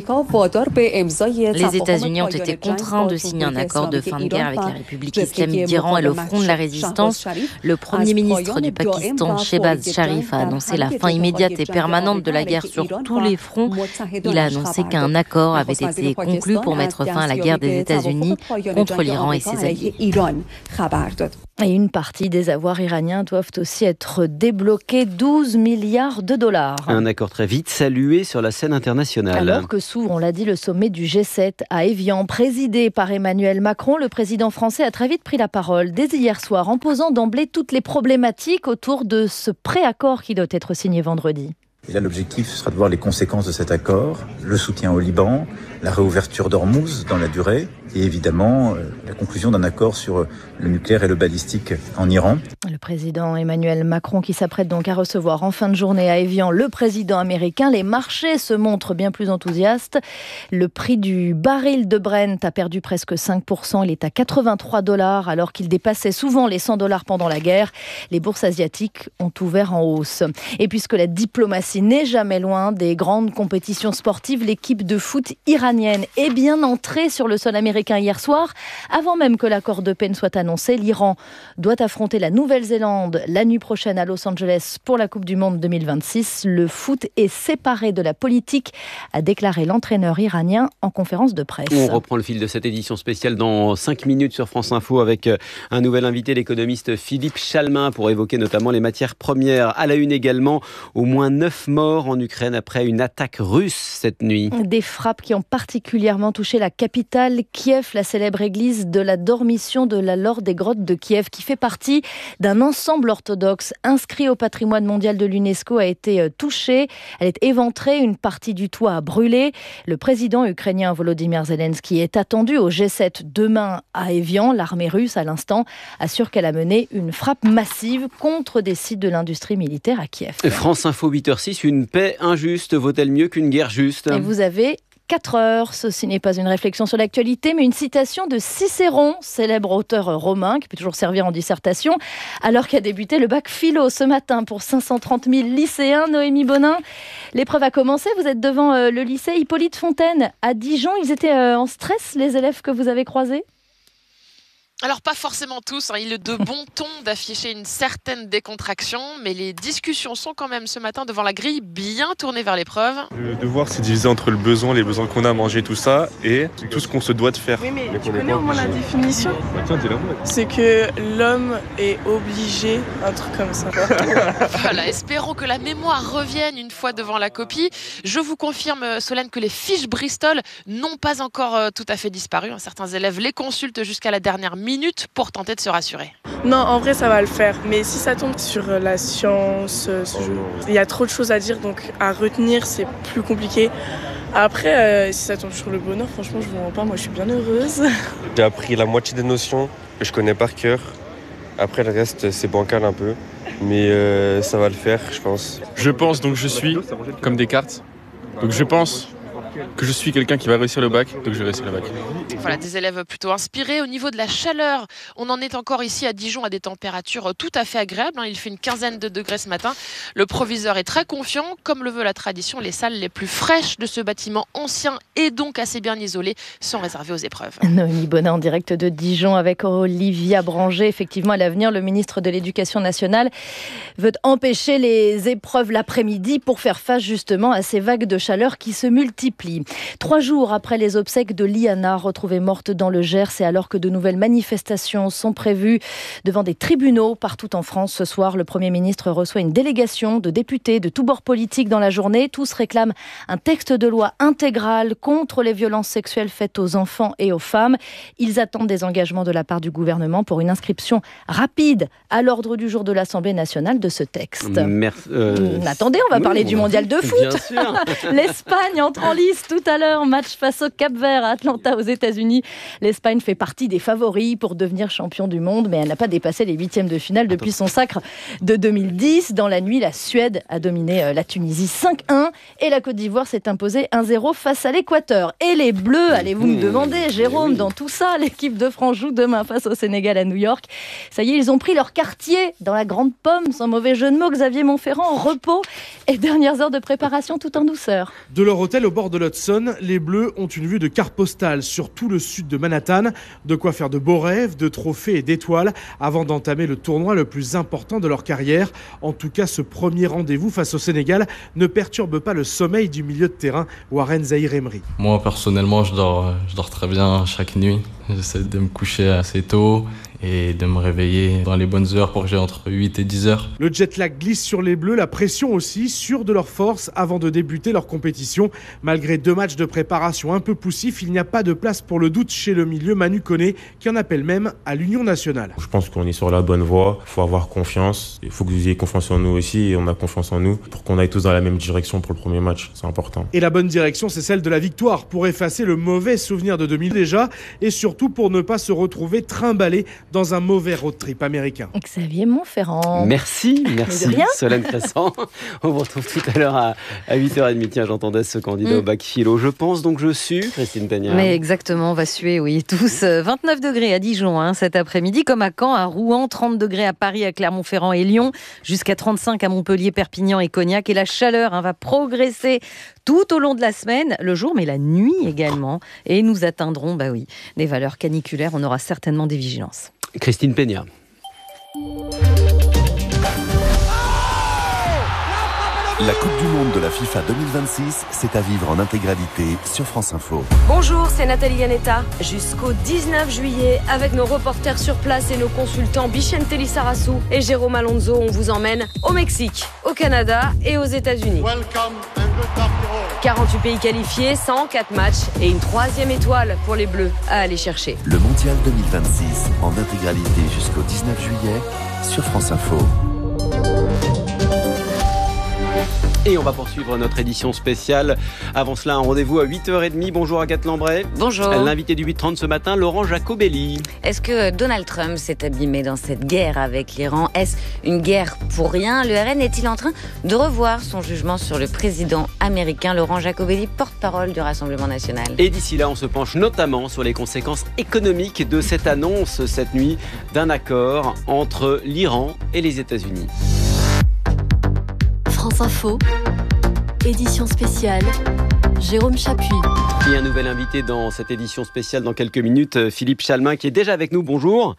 Speaker 19: États-Unis ont été contraints de signer un accord de fin de guerre avec la République islamique d'Iran et le Front de la Résistance. Le Premier ministre du Pakistan, Shehbaz Sharif, a annoncé la fin immédiate et permanente de la guerre sur tous les fronts. Il a annoncé qu'un accord avait été conclu pour mettre fin à la guerre des États-Unis contre l'Iran et ses alliés.
Speaker 16: Et une partie des avoirs iraniens doivent aussi être débloqués, 12 milliards de dollars.
Speaker 2: Un accord très vite salué sur la scène internationale.
Speaker 16: Alors que s'ouvre, on l'a dit, le sommet du G7 à Évian, présidé par Emmanuel Macron, le président français a très vite pris la parole dès hier soir en posant d'emblée toutes les problématiques autour de ce préaccord qui doit être signé vendredi.
Speaker 6: Et là, l'objectif sera de voir les conséquences de cet accord, le soutien au Liban, la réouverture d'Ormuz dans la durée et évidemment la conclusion d'un accord sur le nucléaire et le balistique en Iran.
Speaker 16: Le président Emmanuel Macron qui s'apprête donc à recevoir en fin de journée à Évian le président américain. Les marchés se montrent bien plus enthousiastes. Le prix du baril de Brent a perdu presque 5%. Il est à $83 alors qu'il dépassait souvent les $100 pendant la guerre. Les bourses asiatiques ont ouvert en hausse. Et puisque la diplomatie n'est jamais loin des grandes compétitions sportives, l'équipe de foot iranienne est bien entrée sur le sol américain hier soir. Avant même que l'accord de paix ne soit annoncé, l'Iran doit affronter la Nouvelle-Zélande la nuit prochaine à Los Angeles pour la Coupe du Monde 2026. Le foot est séparé de la politique, a déclaré l'entraîneur iranien en conférence de presse.
Speaker 2: On reprend le fil de cette édition spéciale dans 5 minutes sur France Info avec un nouvel invité, l'économiste Philippe Chalmin, pour évoquer notamment les matières premières. À la une également, au moins 9 morts en Ukraine après une attaque russe cette nuit.
Speaker 16: Des frappes qui ont particulièrement touché la capitale, Kiev, la célèbre église de la Dormition de la Laure des Grottes de Kiev, qui fait partie d'un ensemble orthodoxe inscrit au patrimoine mondial de l'UNESCO, a été touchée. Elle est éventrée, une partie du toit a brûlé. Le président ukrainien Volodymyr Zelensky est attendu au G7 demain à Évian. L'armée russe, à l'instant, assure qu'elle a mené une frappe massive contre des sites de l'industrie militaire à Kiev.
Speaker 2: France Info 8h06, une paix injuste vaut-elle mieux qu'une guerre juste ?
Speaker 16: Et vous avez 4 heures. Ceci n'est pas une réflexion sur l'actualité, mais une citation de Cicéron, célèbre auteur romain, qui peut toujours servir en dissertation, alors qu'a débuté le bac philo ce matin pour 530 000 lycéens. Noémie Bonin, l'épreuve a commencé. Vous êtes devant le lycée Hippolyte Fontaine à Dijon. Ils étaient en stress, les élèves que vous avez croisés ?
Speaker 20: Alors pas forcément tous, il est de bon ton d'afficher une certaine décontraction, mais les discussions sont quand même ce matin devant la grille bien tournées vers l'épreuve.
Speaker 21: Le devoir c'est divisé entre le besoin, les besoins qu'on a à manger, tout ça, et tout ce qu'on se doit de faire.
Speaker 22: Oui mais tu connais au moins la définition ? Tiens, dis-la moi. C'est que l'homme est obligé, un truc comme ça.
Speaker 20: Voilà, espérons que la mémoire revienne une fois devant la copie. Je vous confirme, Solène, que les fiches Bristol n'ont pas encore tout à fait disparu. Certains élèves les consultent jusqu'à la dernière minute pour tenter de se rassurer.
Speaker 22: Non, en vrai, ça va le faire. Mais si ça tombe sur la science, il y a trop de choses à dire, donc à retenir, c'est plus compliqué. Après, si ça tombe sur le bonheur, franchement, je vous mens pas, moi, je suis bien heureuse.
Speaker 21: J'ai appris la moitié des notions que je connais par cœur. Après, le reste, c'est bancal un peu. Mais ça va le faire, je pense.
Speaker 23: Je pense, donc je suis comme Descartes. Donc je pense que je suis quelqu'un qui va réussir le bac, donc je vais réussir le bac.
Speaker 20: Voilà, des élèves plutôt inspirés. Au niveau de la chaleur, on en est encore ici à Dijon à des températures tout à fait agréables. Il fait une quinzaine de degrés ce matin. Le proviseur est très confiant. Comme le veut la tradition, les salles les plus fraîches de ce bâtiment ancien et donc assez bien isolé sont réservées aux épreuves.
Speaker 16: Noémie Bonin en direct de Dijon avec Olivia Branger. Effectivement, à l'avenir, le ministre de l'Éducation nationale veut empêcher les épreuves l'après-midi pour faire face justement à ces vagues de chaleur qui se multiplient. 3 jours après les obsèques de Liana, retrouvée morte dans le Gers, et alors que de nouvelles manifestations sont prévues devant des tribunaux partout en France ce soir, le Premier ministre reçoit une délégation de députés de tous bords politiques dans la journée. Tous réclament un texte de loi intégral contre les violences sexuelles faites aux enfants et aux femmes. Ils attendent des engagements de la part du gouvernement pour une inscription rapide à l'ordre du jour de l'Assemblée nationale de ce texte. Attendez, on va parler du mondial de foot.
Speaker 2: Bien sûr.
Speaker 16: L'Espagne entre en lice tennis, tout à l'heure, match face au Cap-Vert à Atlanta aux États-Unis. L'Espagne fait partie des favoris pour devenir champion du monde, mais elle n'a pas dépassé les 8e de finale depuis son sacre de 2010. Dans la nuit, la Suède a dominé la Tunisie 5-1 et la Côte d'Ivoire s'est imposée 1-0 face à l'Équateur. Et les Bleus, allez-vous me demander, Jérôme, dans tout ça, l'équipe de France joue demain face au Sénégal à New York. Ça y est, ils ont pris leur quartier dans la Grande Pomme, sans mauvais jeu de mots. Xavier Montferrand en repos et dernières heures de préparation tout en douceur.
Speaker 1: De leur hôtel au bord de l'Hudson, les Bleus ont une vue de carte postale sur tout le sud de Manhattan. De quoi faire de beaux rêves, de trophées et d'étoiles avant d'entamer le tournoi le plus important de leur carrière. En tout cas, ce premier rendez-vous face au Sénégal ne perturbe pas le sommeil du milieu de terrain Warren Zaïre-Emery.
Speaker 3: Moi, personnellement, je dors très bien chaque nuit. J'essaie de me coucher assez tôt et de me réveiller dans les bonnes heures pour que j'ai entre 8 et 10 heures.
Speaker 1: Le jet lag glisse sur les Bleus, la pression aussi, sûrs de leur force avant de débuter leur compétition. Malgré 2 matchs de préparation un peu poussifs, il n'y a pas de place pour le doute chez le milieu Manu Koné, qui en appelle même à l'union nationale.
Speaker 5: Je pense qu'on est sur la bonne voie, il faut avoir confiance, il faut que vous ayez confiance en nous aussi, et on a confiance en nous pour qu'on aille tous dans la même direction pour le premier match, c'est important.
Speaker 1: Et la bonne direction, c'est celle de la victoire, pour effacer le mauvais souvenir de 2000 déjà, et surtout pour ne pas se retrouver trimballé dans un mauvais road trip américain.
Speaker 16: Xavier Montferrand.
Speaker 2: Merci Solène Crescent. On vous retrouve tout à l'heure à 8h30. Tiens, j'entendais ce candidat au bac philo. Je pense donc je sue, Christine Tagnard.
Speaker 11: Mais exactement, on va suer, oui, tous. 29 degrés à Dijon cet après-midi, comme à Caen, à Rouen, 30 degrés à Paris, à Clermont-Ferrand et Lyon, jusqu'à 35 à Montpellier, Perpignan et Cognac. Et la chaleur va progresser tout au long de la semaine, le jour, mais la nuit également. Et nous atteindrons, des valeurs caniculaires. On aura certainement des vigilances.
Speaker 2: Christine Peña.
Speaker 24: La Coupe du Monde de la FIFA 2026, c'est à vivre en intégralité sur France Info.
Speaker 25: Bonjour, c'est Nathalie Yanetta. Jusqu'au 19 juillet, avec nos reporters sur place et nos consultants Bichente Lissarassou et Jérôme Alonso, on vous emmène au Mexique, au Canada et aux États-Unis. 48 pays qualifiés, 104 matchs et une 3e étoile pour les Bleus à aller chercher.
Speaker 24: Le Mondial 2026 en intégralité jusqu'au 19 juillet sur France Info.
Speaker 2: Et on va poursuivre notre édition spéciale. Avant cela, un rendez-vous à 8h30. Bonjour Agathe Lambray.
Speaker 26: Bonjour.
Speaker 2: L'invité du 8h30 ce matin, Laurent Jacobelli.
Speaker 26: Est-ce que Donald Trump s'est abîmé dans cette guerre avec l'Iran ? Est-ce une guerre pour rien ? Le RN est-il en train de revoir son jugement sur le président américain ? Laurent Jacobelli, porte-parole du Rassemblement national.
Speaker 2: Et d'ici là, on se penche notamment sur les conséquences économiques de cette annonce cette nuit d'un accord entre l'Iran et les États-Unis.
Speaker 27: France Info, édition spéciale, Jérôme Chapuis.
Speaker 2: Et un nouvel invité dans cette édition spéciale dans quelques minutes, Philippe Chalmin, qui est déjà avec nous. Bonjour.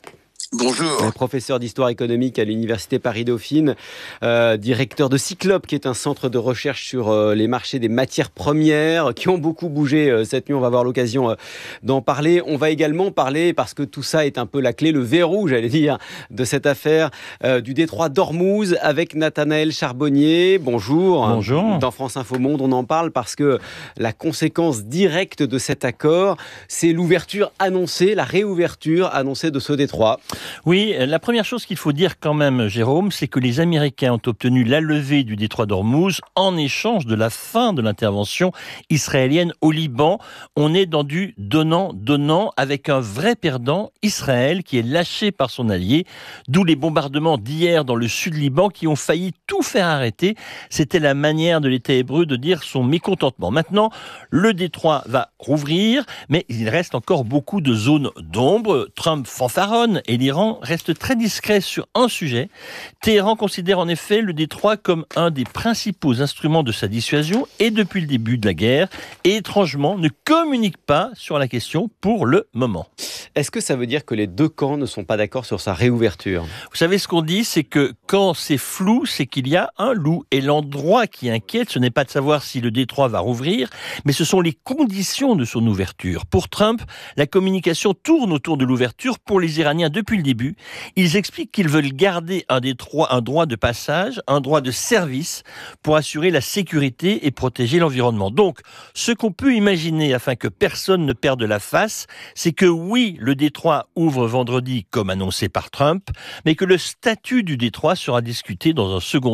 Speaker 28: Bonjour.
Speaker 2: Professeur d'histoire économique à l'Université Paris-Dauphine, directeur de Cyclope, qui est un centre de recherche sur les marchés des matières premières, qui ont beaucoup bougé cette nuit. On va avoir l'occasion d'en parler. On va également parler, parce que tout ça est un peu la clé, le verrou, j'allais dire, de cette affaire du détroit d'Ormuz avec Nathanaël Charbonnier. Bonjour.
Speaker 29: Bonjour.
Speaker 2: Dans France Info Monde, on en parle parce que la conséquence directe de cet accord, c'est l'ouverture annoncée, la réouverture annoncée de ce détroit.
Speaker 29: Oui, la première chose qu'il faut dire quand même, Jérôme, c'est que les Américains ont obtenu la levée du détroit d'Ormuz en échange de la fin de l'intervention israélienne au Liban. On est dans du donnant-donnant avec un vrai perdant, Israël, qui est lâché par son allié. D'où les bombardements d'hier dans le sud Liban qui ont failli tout faire arrêter. C'était la manière de l'État hébreu de dire son mécontentement. Maintenant, le détroit va rouvrir, mais il reste encore beaucoup de zones d'ombre. Trump fanfaronne et l'Iran reste très discret sur un sujet. Téhéran considère en effet le détroit comme un des principaux instruments de sa dissuasion et depuis le début de la guerre, et étrangement ne communique pas sur la question pour le moment.
Speaker 2: Est-ce que ça veut dire que les deux camps ne sont pas d'accord sur sa réouverture ?
Speaker 29: Vous savez, ce qu'on dit, c'est que quand c'est flou, c'est qu'il y a un loup. Et l'endroit qui inquiète, ce n'est pas de savoir si le détroit va rouvrir, mais ce sont les conditions de son ouverture. Pour Trump, la communication tourne autour de l'ouverture. Pour les Iraniens, depuis le début, ils expliquent qu'ils veulent garder un droit de passage, un droit de service pour assurer la sécurité et protéger l'environnement. Donc, ce qu'on peut imaginer afin que personne ne perde la face, c'est que oui, le détroit ouvre vendredi comme annoncé par Trump, mais que le statut du détroit sera discuté dans un second temps.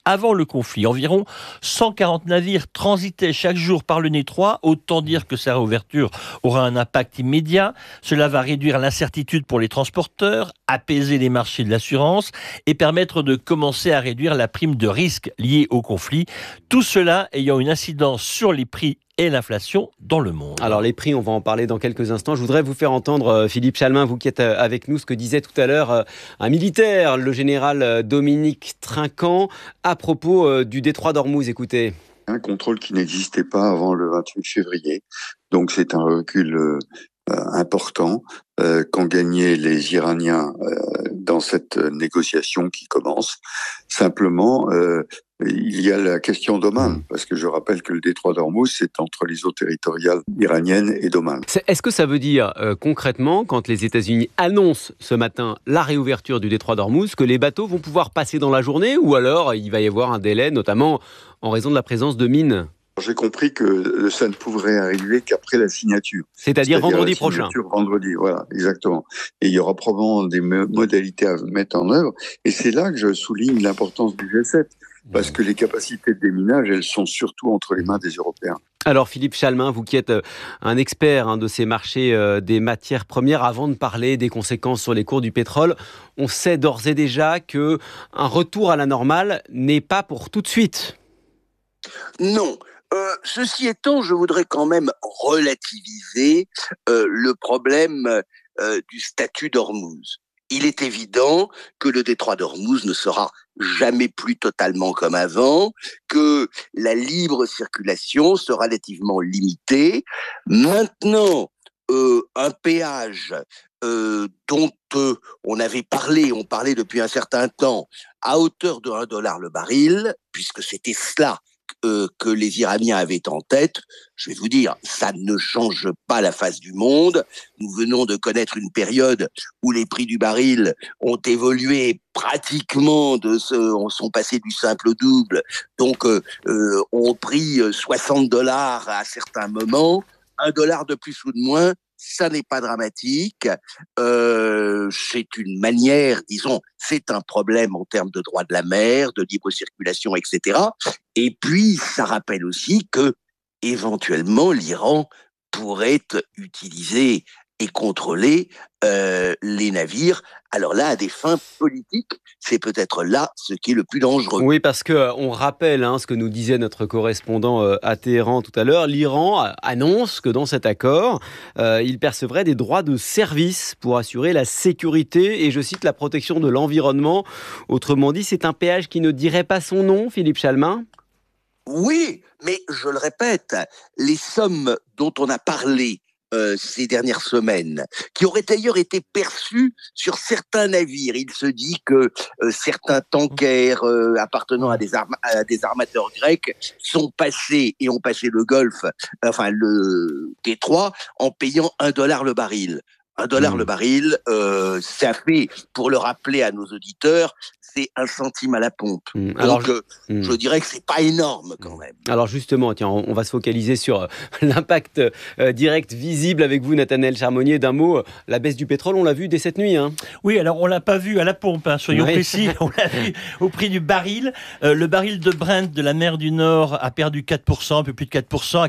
Speaker 29: Avant le conflit, environ 140 navires transitaient chaque jour par le Détroit. Autant dire que sa réouverture aura un impact immédiat. Cela va réduire l'incertitude pour les transporteurs, apaiser les marchés de l'assurance et permettre de commencer à réduire la prime de risque liée au conflit. Tout cela ayant une incidence sur les prix et l'inflation dans le monde.
Speaker 2: Alors les prix, on va en parler dans quelques instants. Je voudrais vous faire entendre, Philippe Chalmin, vous qui êtes avec nous, ce que disait tout à l'heure un militaire, le général Dominique Trinquant, à propos du détroit d'Ormuz. Écoutez.
Speaker 4: Un contrôle qui n'existait pas avant le 28 février. Donc c'est un recul important qu'ont gagné les Iraniens dans cette négociation qui commence. Simplement, il y a la question d'Oman, parce que je rappelle que le détroit d'Ormuz, c'est entre les eaux territoriales iraniennes et d'Oman.
Speaker 2: Est-ce que ça veut dire concrètement, quand les États-Unis annoncent ce matin la réouverture du détroit d'Ormuz, que les bateaux vont pouvoir passer dans la journée, ou alors il va y avoir un délai, notamment en raison de la présence de mines ?
Speaker 4: J'ai compris que ça ne pourrait arriver qu'après la signature.
Speaker 2: C'est-à-dire vendredi prochain.
Speaker 4: Vendredi, voilà, exactement. Et il y aura probablement des modalités à mettre en œuvre. Et c'est là que je souligne l'importance du G7. Parce que les capacités de déminage, elles sont surtout entre les mains des Européens.
Speaker 2: Alors Philippe Chalmin, vous qui êtes un expert de ces marchés des matières premières, avant de parler des conséquences sur les cours du pétrole, on sait d'ores et déjà qu'un retour à la normale n'est pas pour tout de suite.
Speaker 7: Non. Ceci étant, je voudrais quand même relativiser le problème du statut d'Ormuz. Il est évident que le détroit d'Ormuz ne sera jamais plus totalement comme avant, que la libre circulation sera relativement limitée. Maintenant, un péage dont on parlait depuis un certain temps, à hauteur de $1 le baril, puisque c'était cela que les Iraniens avaient en tête, je vais vous dire, ça ne change pas la face du monde. Nous venons de connaître une période où les prix du baril ont évolué pratiquement sont passés du simple au double, donc ont pris $60 à certains moments, $1 de plus ou de moins. Ça n'est pas dramatique, c'est une manière, disons, c'est un problème en termes de droit de la mer, de libre circulation, etc. Et puis, ça rappelle aussi que, éventuellement, l'Iran pourrait utiliser et contrôler les navires. Alors là, à des fins politiques, c'est peut-être là ce qui est le plus dangereux.
Speaker 2: Oui, parce qu'on rappelle ce que nous disait notre correspondant à Téhéran tout à l'heure. L'Iran annonce que dans cet accord, il percevrait des droits de service pour assurer la sécurité et, je cite, la protection de l'environnement. Autrement dit, c'est un péage qui ne dirait pas son nom, Philippe Chalmin ?
Speaker 7: Oui, mais je le répète, les sommes dont on a parlé ces dernières semaines, qui auraient d'ailleurs été perçues sur certains navires. Il se dit que certains tankers appartenant à des armateurs grecs ont passé le Golfe, enfin le détroit, en payant $1 le baril. $1 le baril, ça fait, pour le rappeler à nos auditeurs, c'est 1 centime à la pompe. Donc, je dirais que c'est pas énorme quand même.
Speaker 2: Alors justement, tiens, on va se focaliser sur l'impact direct visible avec vous, Nathanaël Charbonnier. D'un mot, la baisse du pétrole, on l'a vu dès cette nuit.
Speaker 29: Oui, alors on l'a pas vu à la pompe, soyons précis. On l'a vu au prix du baril. Le baril de Brent de la mer du Nord a perdu 4%, un peu plus de 4%, à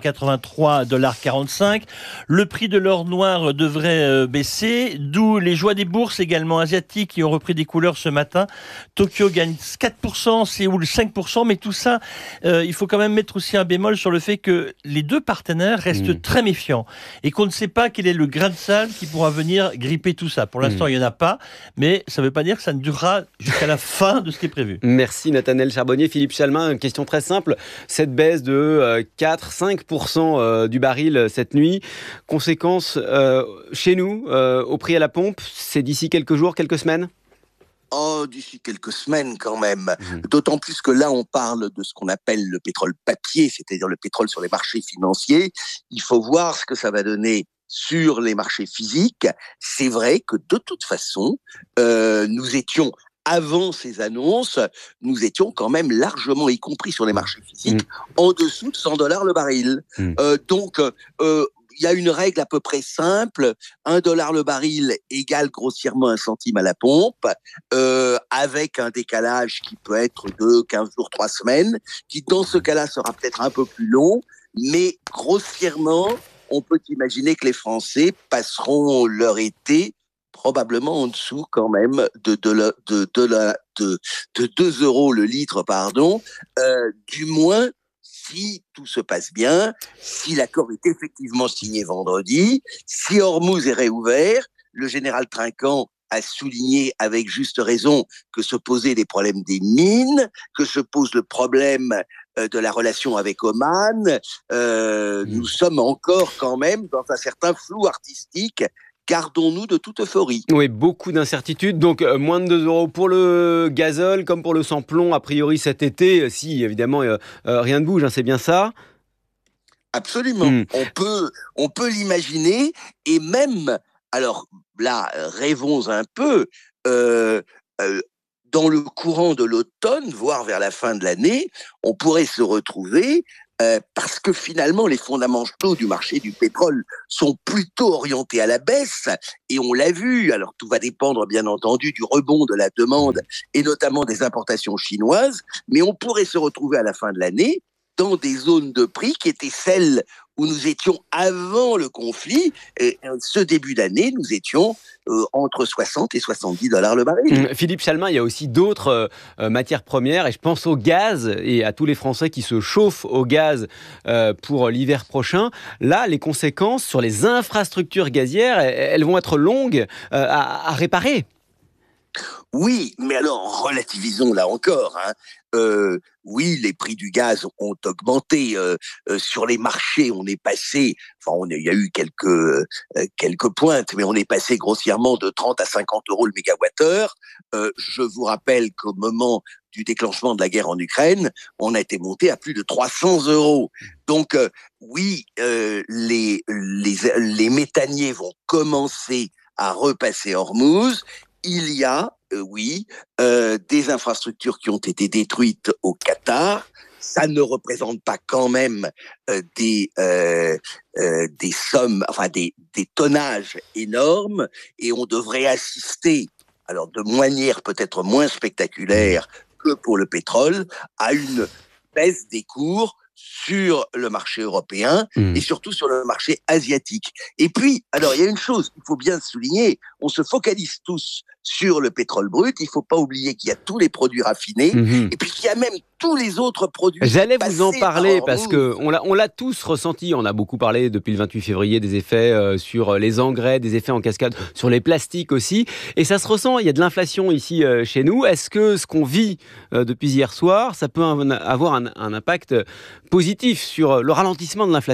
Speaker 29: $83,45. Le prix de l'or noir devrait baisser, d'où les joies des bourses également asiatiques qui ont repris des couleurs ce matin. Tokyo gagne 4%, Séoul 5%, mais tout ça, il faut quand même mettre aussi un bémol sur le fait que les deux partenaires restent très méfiants et qu'on ne sait pas quel est le grain de sable qui pourra venir gripper tout ça. Pour l'instant, il n'y en a pas, mais ça ne veut pas dire que ça ne durera jusqu'à la fin de ce qui est prévu.
Speaker 2: Merci Nathanaël Charbonnier. Philippe Chalmin, une question très simple. Cette baisse de 4-5% du baril cette nuit, conséquence chez nous, au prix à la pompe, c'est d'ici quelques jours, quelques semaines ?
Speaker 7: D'ici quelques semaines quand même. D'autant plus que là, on parle de ce qu'on appelle le pétrole papier, c'est-à-dire le pétrole sur les marchés financiers. Il faut voir ce que ça va donner sur les marchés physiques. C'est vrai que de toute façon, nous étions, avant ces annonces, nous étions quand même largement, y compris sur les marchés physiques, en dessous de $100 le baril. Donc, il y a une règle à peu près simple, $1 le baril égale grossièrement 1 centime à la pompe. avec un décalage qui peut être de 15 jours, 3 semaines, qui dans ce cas-là sera peut-être un peu plus long, mais grossièrement, on peut imaginer que les Français passeront leur été probablement en dessous quand même de 2 euros le litre, du moins si tout se passe bien, si l'accord est effectivement signé vendredi, si Hormuz est réouvert. Le général Trinquant a souligné avec juste raison que se posaient des problèmes des mines, que se pose le problème de la relation avec Oman. Nous sommes encore quand même dans un certain flou artistique. Gardons-nous de toute euphorie.
Speaker 2: Oui, beaucoup d'incertitudes. Donc, moins de 2 euros pour le gazole, comme pour le sans-plomb, a priori cet été. Si, évidemment, rien ne bouge, c'est bien ça ?
Speaker 7: Absolument. On peut l'imaginer. Et même, alors là, rêvons un peu, dans le courant de l'automne, voire vers la fin de l'année, on pourrait se retrouver parce que finalement, les fondamentaux du marché du pétrole sont plutôt orientés à la baisse, et on l'a vu. Alors, tout va dépendre, bien entendu, du rebond de la demande, et notamment des importations chinoises, mais on pourrait se retrouver à la fin de l'année dans des zones de prix qui étaient celles où nous étions avant le conflit. Et ce début d'année, nous étions entre 60 et 70 $ le baril.
Speaker 2: Philippe Chalmin, il y a aussi d'autres matières premières, et je pense au gaz et à tous les Français qui se chauffent au gaz pour l'hiver prochain. Là, les conséquences sur les infrastructures gazières, elles vont être longues à réparer.
Speaker 7: Oui, mais alors relativisons là encore. Oui, les prix du gaz ont augmenté. Sur les marchés, on est passé, il y a eu quelques pointes, mais on est passé grossièrement de 30 à 50 euros le mégawattheure. Je vous rappelle qu'au moment du déclenchement de la guerre en Ukraine, on a été monté à plus de 300 euros. Donc oui, les méthaniers vont commencer à repasser Hormuz. Il y a, des infrastructures qui ont été détruites au Qatar. Ça ne représente pas quand même des sommes, des tonnages énormes, et on devrait assister, alors de manière peut-être moins spectaculaire que pour le pétrole, à une baisse des cours sur le marché européen et surtout sur le marché asiatique. Et puis, alors il y a une chose qu'il faut bien souligner, on se focalise tous sur le pétrole brut, il ne faut pas oublier qu'il y a tous les produits raffinés, et puis qu'il y a même tous les autres produits.
Speaker 2: J'allais vous en parler parce qu'on l'a tous ressenti, on a beaucoup parlé depuis le 28 février des effets sur les engrais, des effets en cascade, sur les plastiques aussi, et ça se ressent, il y a de l'inflation ici chez nous. Est-ce que ce qu'on vit depuis hier soir, ça peut avoir un impact positif sur le ralentissement de l'inflation ?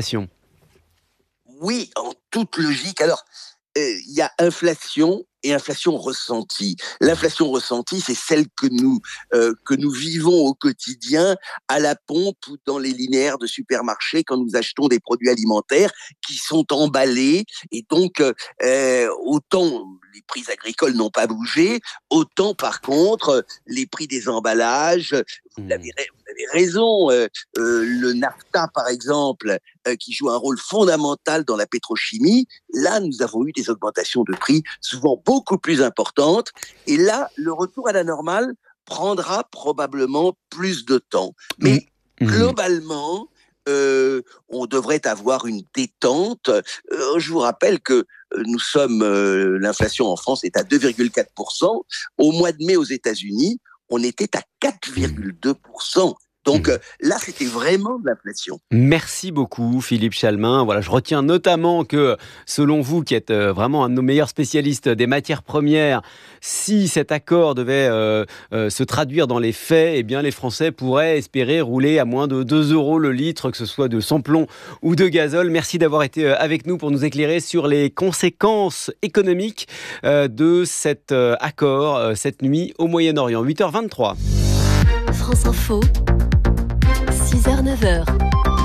Speaker 7: Oui, en toute logique. Alors, il y a inflation et inflation ressentie. L'inflation ressentie, c'est celle que nous vivons au quotidien à la pompe ou dans les linéaires de supermarchés quand nous achetons des produits alimentaires qui sont emballés. Et donc, autant les prix agricoles n'ont pas bougé, autant par contre, les prix des emballages, vous avez raison, le NAFTA par exemple, qui joue un rôle fondamental dans la pétrochimie, là nous avons eu des augmentations de prix souvent beaucoup plus importantes, et là le retour à la normale prendra probablement plus de temps. Mais globalement, on devrait avoir une détente. Je vous rappelle que nous sommes, l'inflation en France est à 2,4%. Au mois de mai aux États-Unis, on était à 4,2%. Donc là, c'était vraiment de l'inflation.
Speaker 2: Merci beaucoup, Philippe Chalmin. Voilà, je retiens notamment que, selon vous, qui êtes vraiment un de nos meilleurs spécialistes des matières premières, si cet accord devait se traduire dans les faits, eh bien, les Français pourraient espérer rouler à moins de 2 euros le litre, que ce soit de sans-plomb ou de gazole. Merci d'avoir été avec nous pour nous éclairer sur les conséquences économiques de cet accord cette nuit au Moyen-Orient. 8h23.
Speaker 27: France Info. 6h-9h.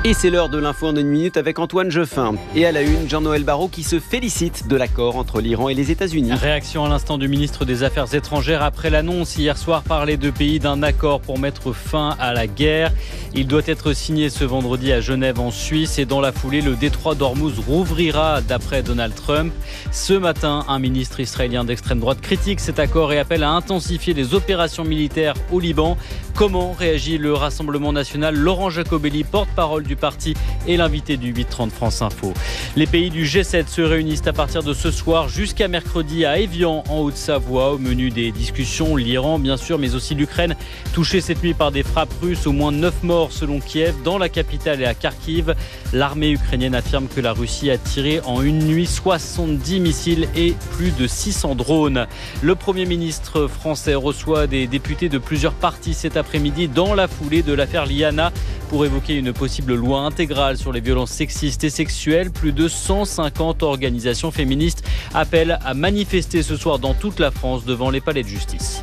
Speaker 2: Et c'est l'heure de l'info en une minute avec Antoine Jeffin. Et à la une, Jean-Noël Barrot qui se félicite de l'accord entre l'Iran et les États-Unis.
Speaker 8: Réaction à l'instant du ministre des Affaires étrangères après l'annonce hier soir par les deux pays d'un accord pour mettre fin à la guerre. Il doit être signé ce vendredi à Genève en Suisse et dans la foulée, le détroit d'Ormuz rouvrira d'après Donald Trump. Ce matin, un ministre israélien d'extrême droite critique cet accord et appelle à intensifier les opérations militaires au Liban. Comment réagit le Rassemblement national ? Laurent Jacobelli, porte-parole du parti et l'invité du 8h30 France Info. Les pays du G7 se réunissent à partir de ce soir jusqu'à mercredi à Évian en Haute-Savoie. Au menu des discussions, l'Iran bien sûr, mais aussi l'Ukraine, touchée cette nuit par des frappes russes. Au moins 9 morts selon Kiev, dans la capitale et à Kharkiv. L'armée ukrainienne affirme que la Russie a tiré en une nuit 70 missiles et plus de 600 drones. Le Premier ministre français reçoit des députés de plusieurs partis cet après-midi dans la foulée de l'affaire Liana pour évoquer une possible loi intégrale sur les violences sexistes et sexuelles. Plus de 150 organisations féministes appellent à manifester ce soir dans toute la France devant les palais de justice.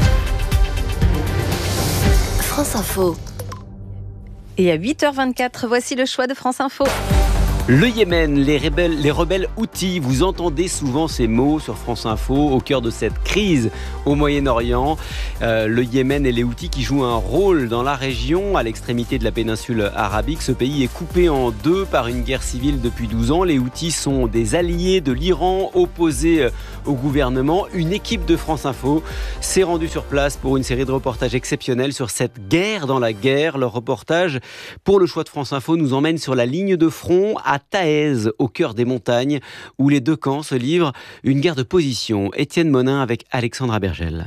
Speaker 27: France Info.
Speaker 11: Et à 8h24, voici le choix de France Info.
Speaker 2: Le Yémen, les rebelles Houthis, vous entendez souvent ces mots sur France Info au cœur de cette crise au Moyen-Orient. Le Yémen et les Houthis qui jouent un rôle dans la région, à l'extrémité de la péninsule arabique. Ce pays est coupé en deux par une guerre civile depuis 12 ans. Les Houthis sont des alliés de l'Iran opposés au gouvernement. Une équipe de France Info s'est rendue sur place pour une série de reportages exceptionnels sur cette guerre dans la guerre. Leur reportage pour le choix de France Info nous emmène sur la ligne de front à Taez, au cœur des montagnes, où les deux camps se livrent une guerre de position. Étienne Monin avec Alexandra Bergel.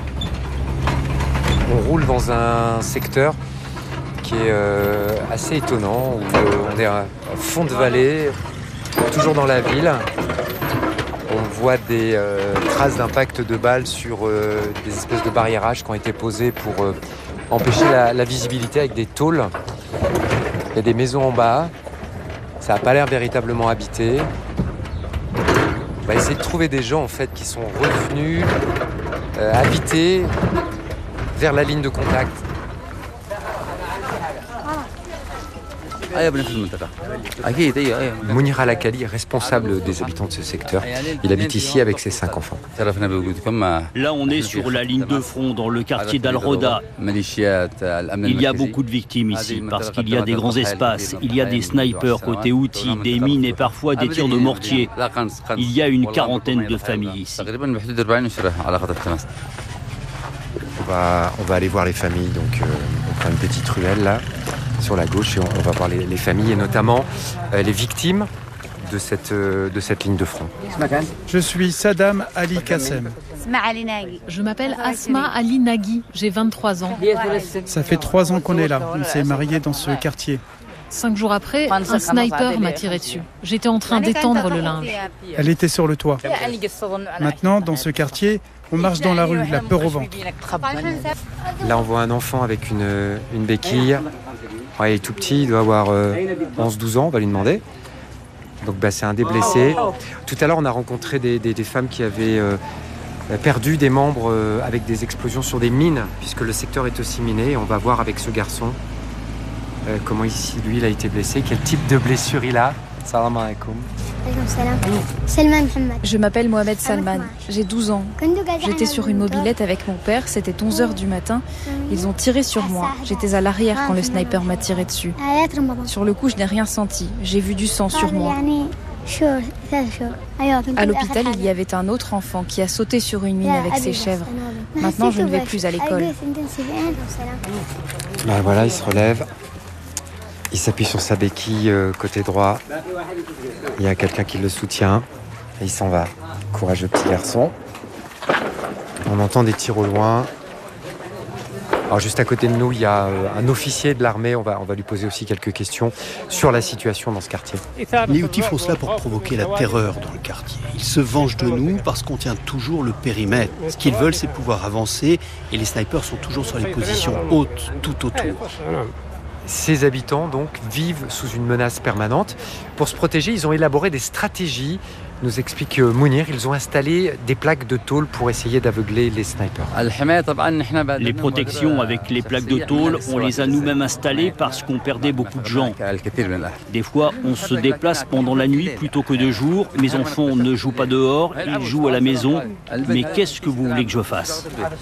Speaker 9: On roule dans un secteur qui est assez étonnant, où on est à fond de vallée, toujours dans la ville. On voit des traces d'impact de balles sur des espèces de barriérages qui ont été posés pour empêcher la visibilité avec des tôles. Il y a des maisons en bas. Ça n'a pas l'air véritablement habité. On va essayer de trouver des gens en fait qui sont revenus habiter vers la ligne de contact. Mounir Al-Akali est responsable des habitants de ce secteur. Il habite ici avec ses 5 enfants.
Speaker 10: Là, on est sur la ligne de front dans le quartier d'Al-Roda. Il y a beaucoup de victimes ici parce qu'il y a des grands espaces. Il y a des snipers côté Houthi, des mines et parfois des tirs de mortier. Il y a une quarantaine de familles ici.
Speaker 9: On va aller voir les familles. Donc, on prend une petite ruelle là, sur la gauche, et on va voir les familles et notamment les victimes de cette ligne de front.
Speaker 12: Je suis Saddam Ali Kassem.
Speaker 13: Je m'appelle Asma Ali Nagui, j'ai 23 ans.
Speaker 12: Ça fait 3 ans qu'on est là, on s'est mariés dans ce quartier.
Speaker 13: 5 jours après, un sniper m'a tiré dessus. J'étais en train d'étendre le linge.
Speaker 12: Elle était sur le toit. Maintenant, dans ce quartier, on marche dans la rue, la peur au ventre.
Speaker 9: Là, on voit un enfant avec une béquille. Ouais, il est tout petit, il doit avoir 11-12 ans, on va lui demander. Donc c'est un des blessés. Tout à l'heure, on a rencontré des femmes qui avaient perdu des membres avec des explosions sur des mines, puisque le secteur est aussi miné. On va voir avec ce garçon comment ici, lui, il a été blessé, quel type de blessure il a. Salam alaikum.
Speaker 13: Je m'appelle Mohamed Salman, j'ai 12 ans. J'étais sur une mobilette avec mon père, c'était 11h du matin. Ils ont tiré sur moi. J'étais à l'arrière quand le sniper m'a tiré dessus. Sur le coup, je n'ai rien senti. J'ai vu du sang sur moi. À l'hôpital, il y avait un autre enfant qui a sauté sur une mine avec ses chèvres. Maintenant, je ne vais plus à l'école.
Speaker 9: Voilà, il se relève. Il s'appuie sur sa béquille côté droit. Il y a quelqu'un qui le soutient. Et il s'en va. Courageux petit garçon. On entend des tirs au loin. Alors juste à côté de nous, il y a un officier de l'armée. On va lui poser aussi quelques questions sur la situation dans ce quartier.
Speaker 14: Les Houthis font cela pour provoquer la terreur dans le quartier. Ils se vengent de nous parce qu'on tient toujours le périmètre. Ce qu'ils veulent, c'est pouvoir avancer. Et les snipers sont toujours sur les positions hautes, tout autour.
Speaker 9: Ces habitants donc vivent sous une menace permanente. Pour se protéger, ils ont élaboré des stratégies Nous explique Mounir, ils ont installé des plaques de tôle pour essayer d'aveugler les snipers.
Speaker 10: Les protections avec les plaques de tôle, on les a nous-mêmes installées parce qu'on perdait beaucoup de gens. Des fois, on se déplace pendant la nuit plutôt que de jour. Mes enfants ne jouent pas dehors, ils jouent à la maison. Mais qu'est-ce que vous voulez que je fasse ?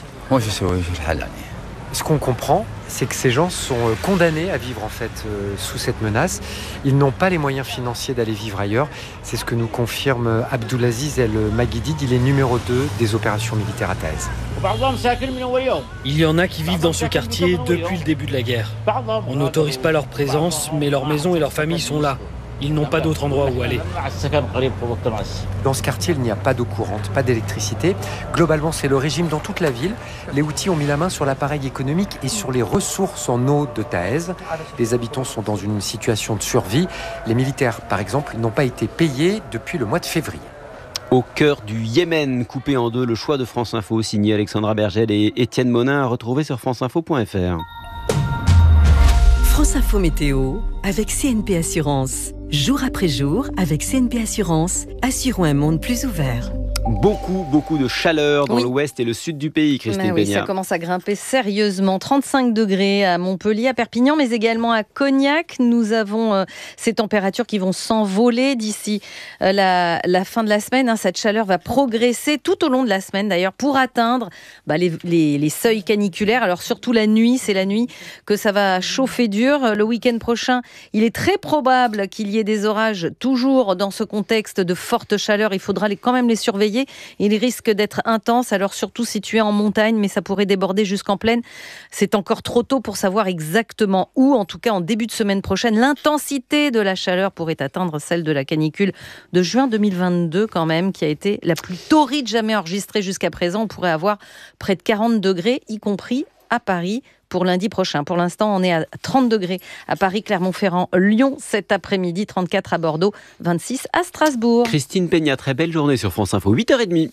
Speaker 9: Ce qu'on comprend, c'est que ces gens sont condamnés à vivre en fait sous cette menace. Ils n'ont pas les moyens financiers d'aller vivre ailleurs. C'est ce que nous confirme Abdulaziz El Maguidid. Il est numéro 2 des opérations militaires à Taez.
Speaker 6: Il y en a qui vivent dans ce quartier depuis le début de la guerre. On n'autorise pas leur présence, mais leurs maisons et leurs familles sont là. Ils n'ont pas d'autre endroit où aller.
Speaker 9: Dans ce quartier, il n'y a pas d'eau courante, pas d'électricité. Globalement, c'est le régime dans toute la ville. Les Houthis ont mis la main sur l'appareil économique et sur les ressources en eau de Taez. Les habitants sont dans une situation de survie. Les militaires, par exemple, n'ont pas été payés depuis le mois de février.
Speaker 2: Au cœur du Yémen, coupé en deux, le choix de France Info, signé Alexandra Bergel et Étienne Monin, à retrouver sur franceinfo.fr.
Speaker 27: France Info Météo avec CNP Assurance. Jour après jour, avec CNP Assurance, assurons un monde plus ouvert.
Speaker 2: Beaucoup de chaleur dans l'ouest et le sud du pays, Christine Bégnard.
Speaker 11: Ça commence à grimper sérieusement. 35 degrés à Montpellier, à Perpignan, mais également à Cognac. Nous avons ces températures qui vont s'envoler d'ici la fin de la semaine. Cette chaleur va progresser tout au long de la semaine, d'ailleurs, pour atteindre les seuils caniculaires. Alors surtout la nuit, c'est la nuit que ça va chauffer dur. Le week-end prochain, il est très probable qu'il y ait des orages, toujours dans ce contexte de forte chaleur. Il faudra quand même les surveiller. Il risque d'être intense, alors surtout situé en montagne, mais ça pourrait déborder jusqu'en plaine. C'est encore trop tôt pour savoir exactement où. En tout cas, en début de semaine prochaine, l'intensité de la chaleur pourrait atteindre celle de la canicule de juin 2022 quand même, qui a été la plus torride jamais enregistrée jusqu'à présent. On pourrait avoir près de 40 degrés, y compris à Paris, pour lundi prochain. Pour l'instant, on est à 30 degrés à Paris, Clermont-Ferrand, Lyon cet après-midi, 34 à Bordeaux, 26 à Strasbourg.
Speaker 2: Christine Peña, très belle journée sur France Info, 8h30.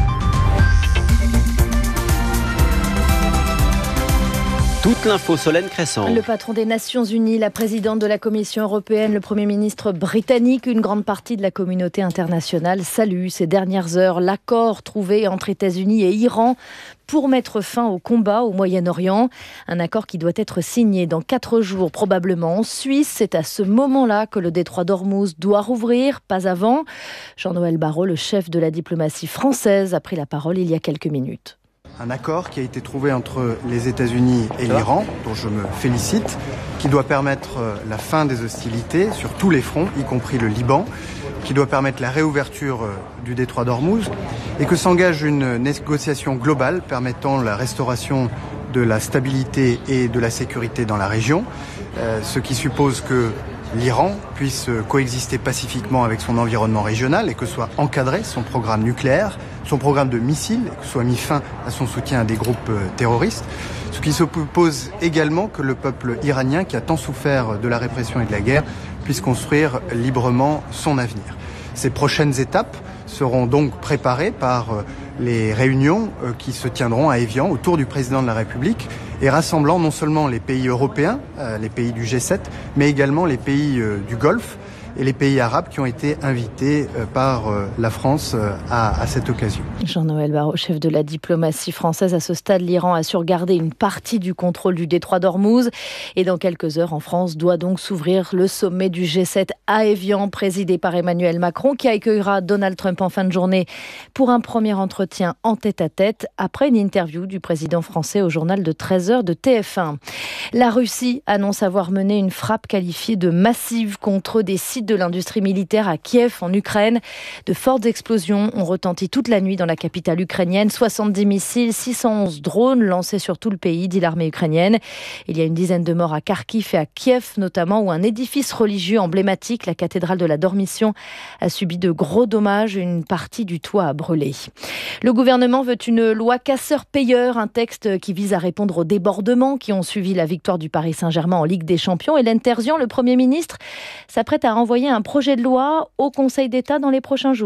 Speaker 2: Toute l'info, Solène Crescent.
Speaker 16: Le patron des Nations Unies, la présidente de la Commission européenne, le Premier ministre britannique, une grande partie de la communauté internationale salue ces dernières heures l'accord trouvé entre États-Unis et Iran pour mettre fin au combat au Moyen-Orient. Un accord qui doit être signé dans 4 jours, probablement en Suisse. C'est à ce moment-là que le détroit d'Ormuz doit rouvrir, pas avant. Jean-Noël Barrot, le chef de la diplomatie française, a pris la parole il y a quelques minutes.
Speaker 15: Un accord qui a été trouvé entre les États-Unis et l'Iran, dont je me félicite, qui doit permettre la fin des hostilités sur tous les fronts, y compris le Liban, qui doit permettre la réouverture du détroit d'Ormuz, et que s'engage une négociation globale permettant la restauration de la stabilité et de la sécurité dans la région, ce qui suppose que l'Iran puisse coexister pacifiquement avec son environnement régional et que soit encadré son programme nucléaire, son programme de missiles, et que soit mis fin à son soutien à des groupes terroristes. Ce qui suppose également que le peuple iranien, qui a tant souffert de la répression et de la guerre, puisse construire librement son avenir. Ces prochaines étapes seront donc préparées par les réunions qui se tiendront à Évian autour du président de la République et rassemblant non seulement les pays européens, les pays du G7, mais également les pays du Golfe et les pays arabes qui ont été invités par la France à cette occasion.
Speaker 16: Jean-Noël Barrot, chef de la diplomatie française. À ce stade, l'Iran a su garder une partie du contrôle du détroit d'Ormuz. Et dans quelques heures, en France, doit donc s'ouvrir le sommet du G7 à Évian, présidé par Emmanuel Macron, qui accueillera Donald Trump en fin de journée pour un premier entretien en tête-à-tête, après une interview du président français au journal de 13h de TF1. La Russie annonce avoir mené une frappe qualifiée de massive contre des sites de l'industrie militaire à Kiev, en Ukraine. De fortes explosions ont retenti toute la nuit dans la capitale ukrainienne. 70 missiles, 611 drones lancés sur tout le pays, dit l'armée ukrainienne. Il y a une dizaine de morts à Kharkiv et à Kiev, notamment, où un édifice religieux emblématique, la cathédrale de la Dormition, a subi de gros dommages. Une partie du toit a brûlé. Le gouvernement veut une loi casseur-payeur, un texte qui vise à répondre aux débordements qui ont suivi la victoire du Paris Saint-Germain en Ligue des Champions. Hélène Terzian, le Premier ministre, s'apprête à renvoyer un projet de loi au Conseil d'État dans les prochains jours.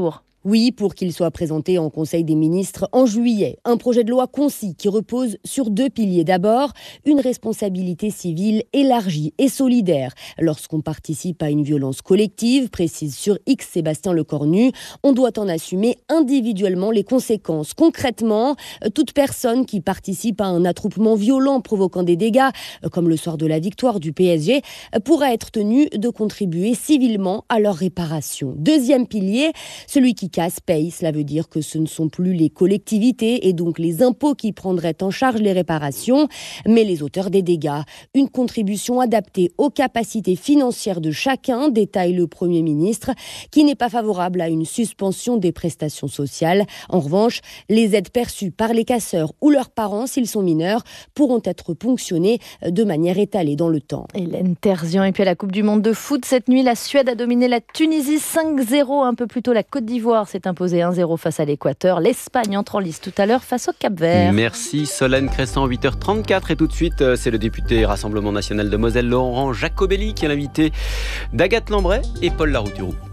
Speaker 3: Oui, pour qu'il soit présenté en Conseil des ministres en juillet. Un projet de loi concis qui repose sur 2 piliers. D'abord, une responsabilité civile élargie et solidaire. Lorsqu'on participe à une violence collective, précise sur X Sébastien Lecornu, on doit en assumer individuellement les conséquences. Concrètement, toute personne qui participe à un attroupement violent provoquant des dégâts, comme le soir de la victoire du PSG, pourra être tenue de contribuer civilement à leur réparation. Deuxième pilier, celui qui casse paye. Cela veut dire que ce ne sont plus les collectivités et donc les impôts qui prendraient en charge les réparations, mais les auteurs des dégâts. Une contribution adaptée aux capacités financières de chacun, détaille le Premier ministre, qui n'est pas favorable à une suspension des prestations sociales. En revanche, les aides perçues par les casseurs ou leurs parents, s'ils sont mineurs, pourront être ponctionnées de manière étalée dans le temps.
Speaker 16: Hélène Terzian. Et puis à la Coupe du Monde de foot, cette nuit, la Suède a dominé la Tunisie 5-0. Un peu plus tôt, la Côte d'Ivoire s'est imposée 1-0 face à l'Équateur. L'Espagne entre en lice tout à l'heure face au Cap-Vert.
Speaker 2: Merci Solène Crescent, 8h34. Et tout de suite, c'est le député Rassemblement National de Moselle, Laurent Jacobelli, qui est l'invité d'Agathe Lambray et Paul Larouturou.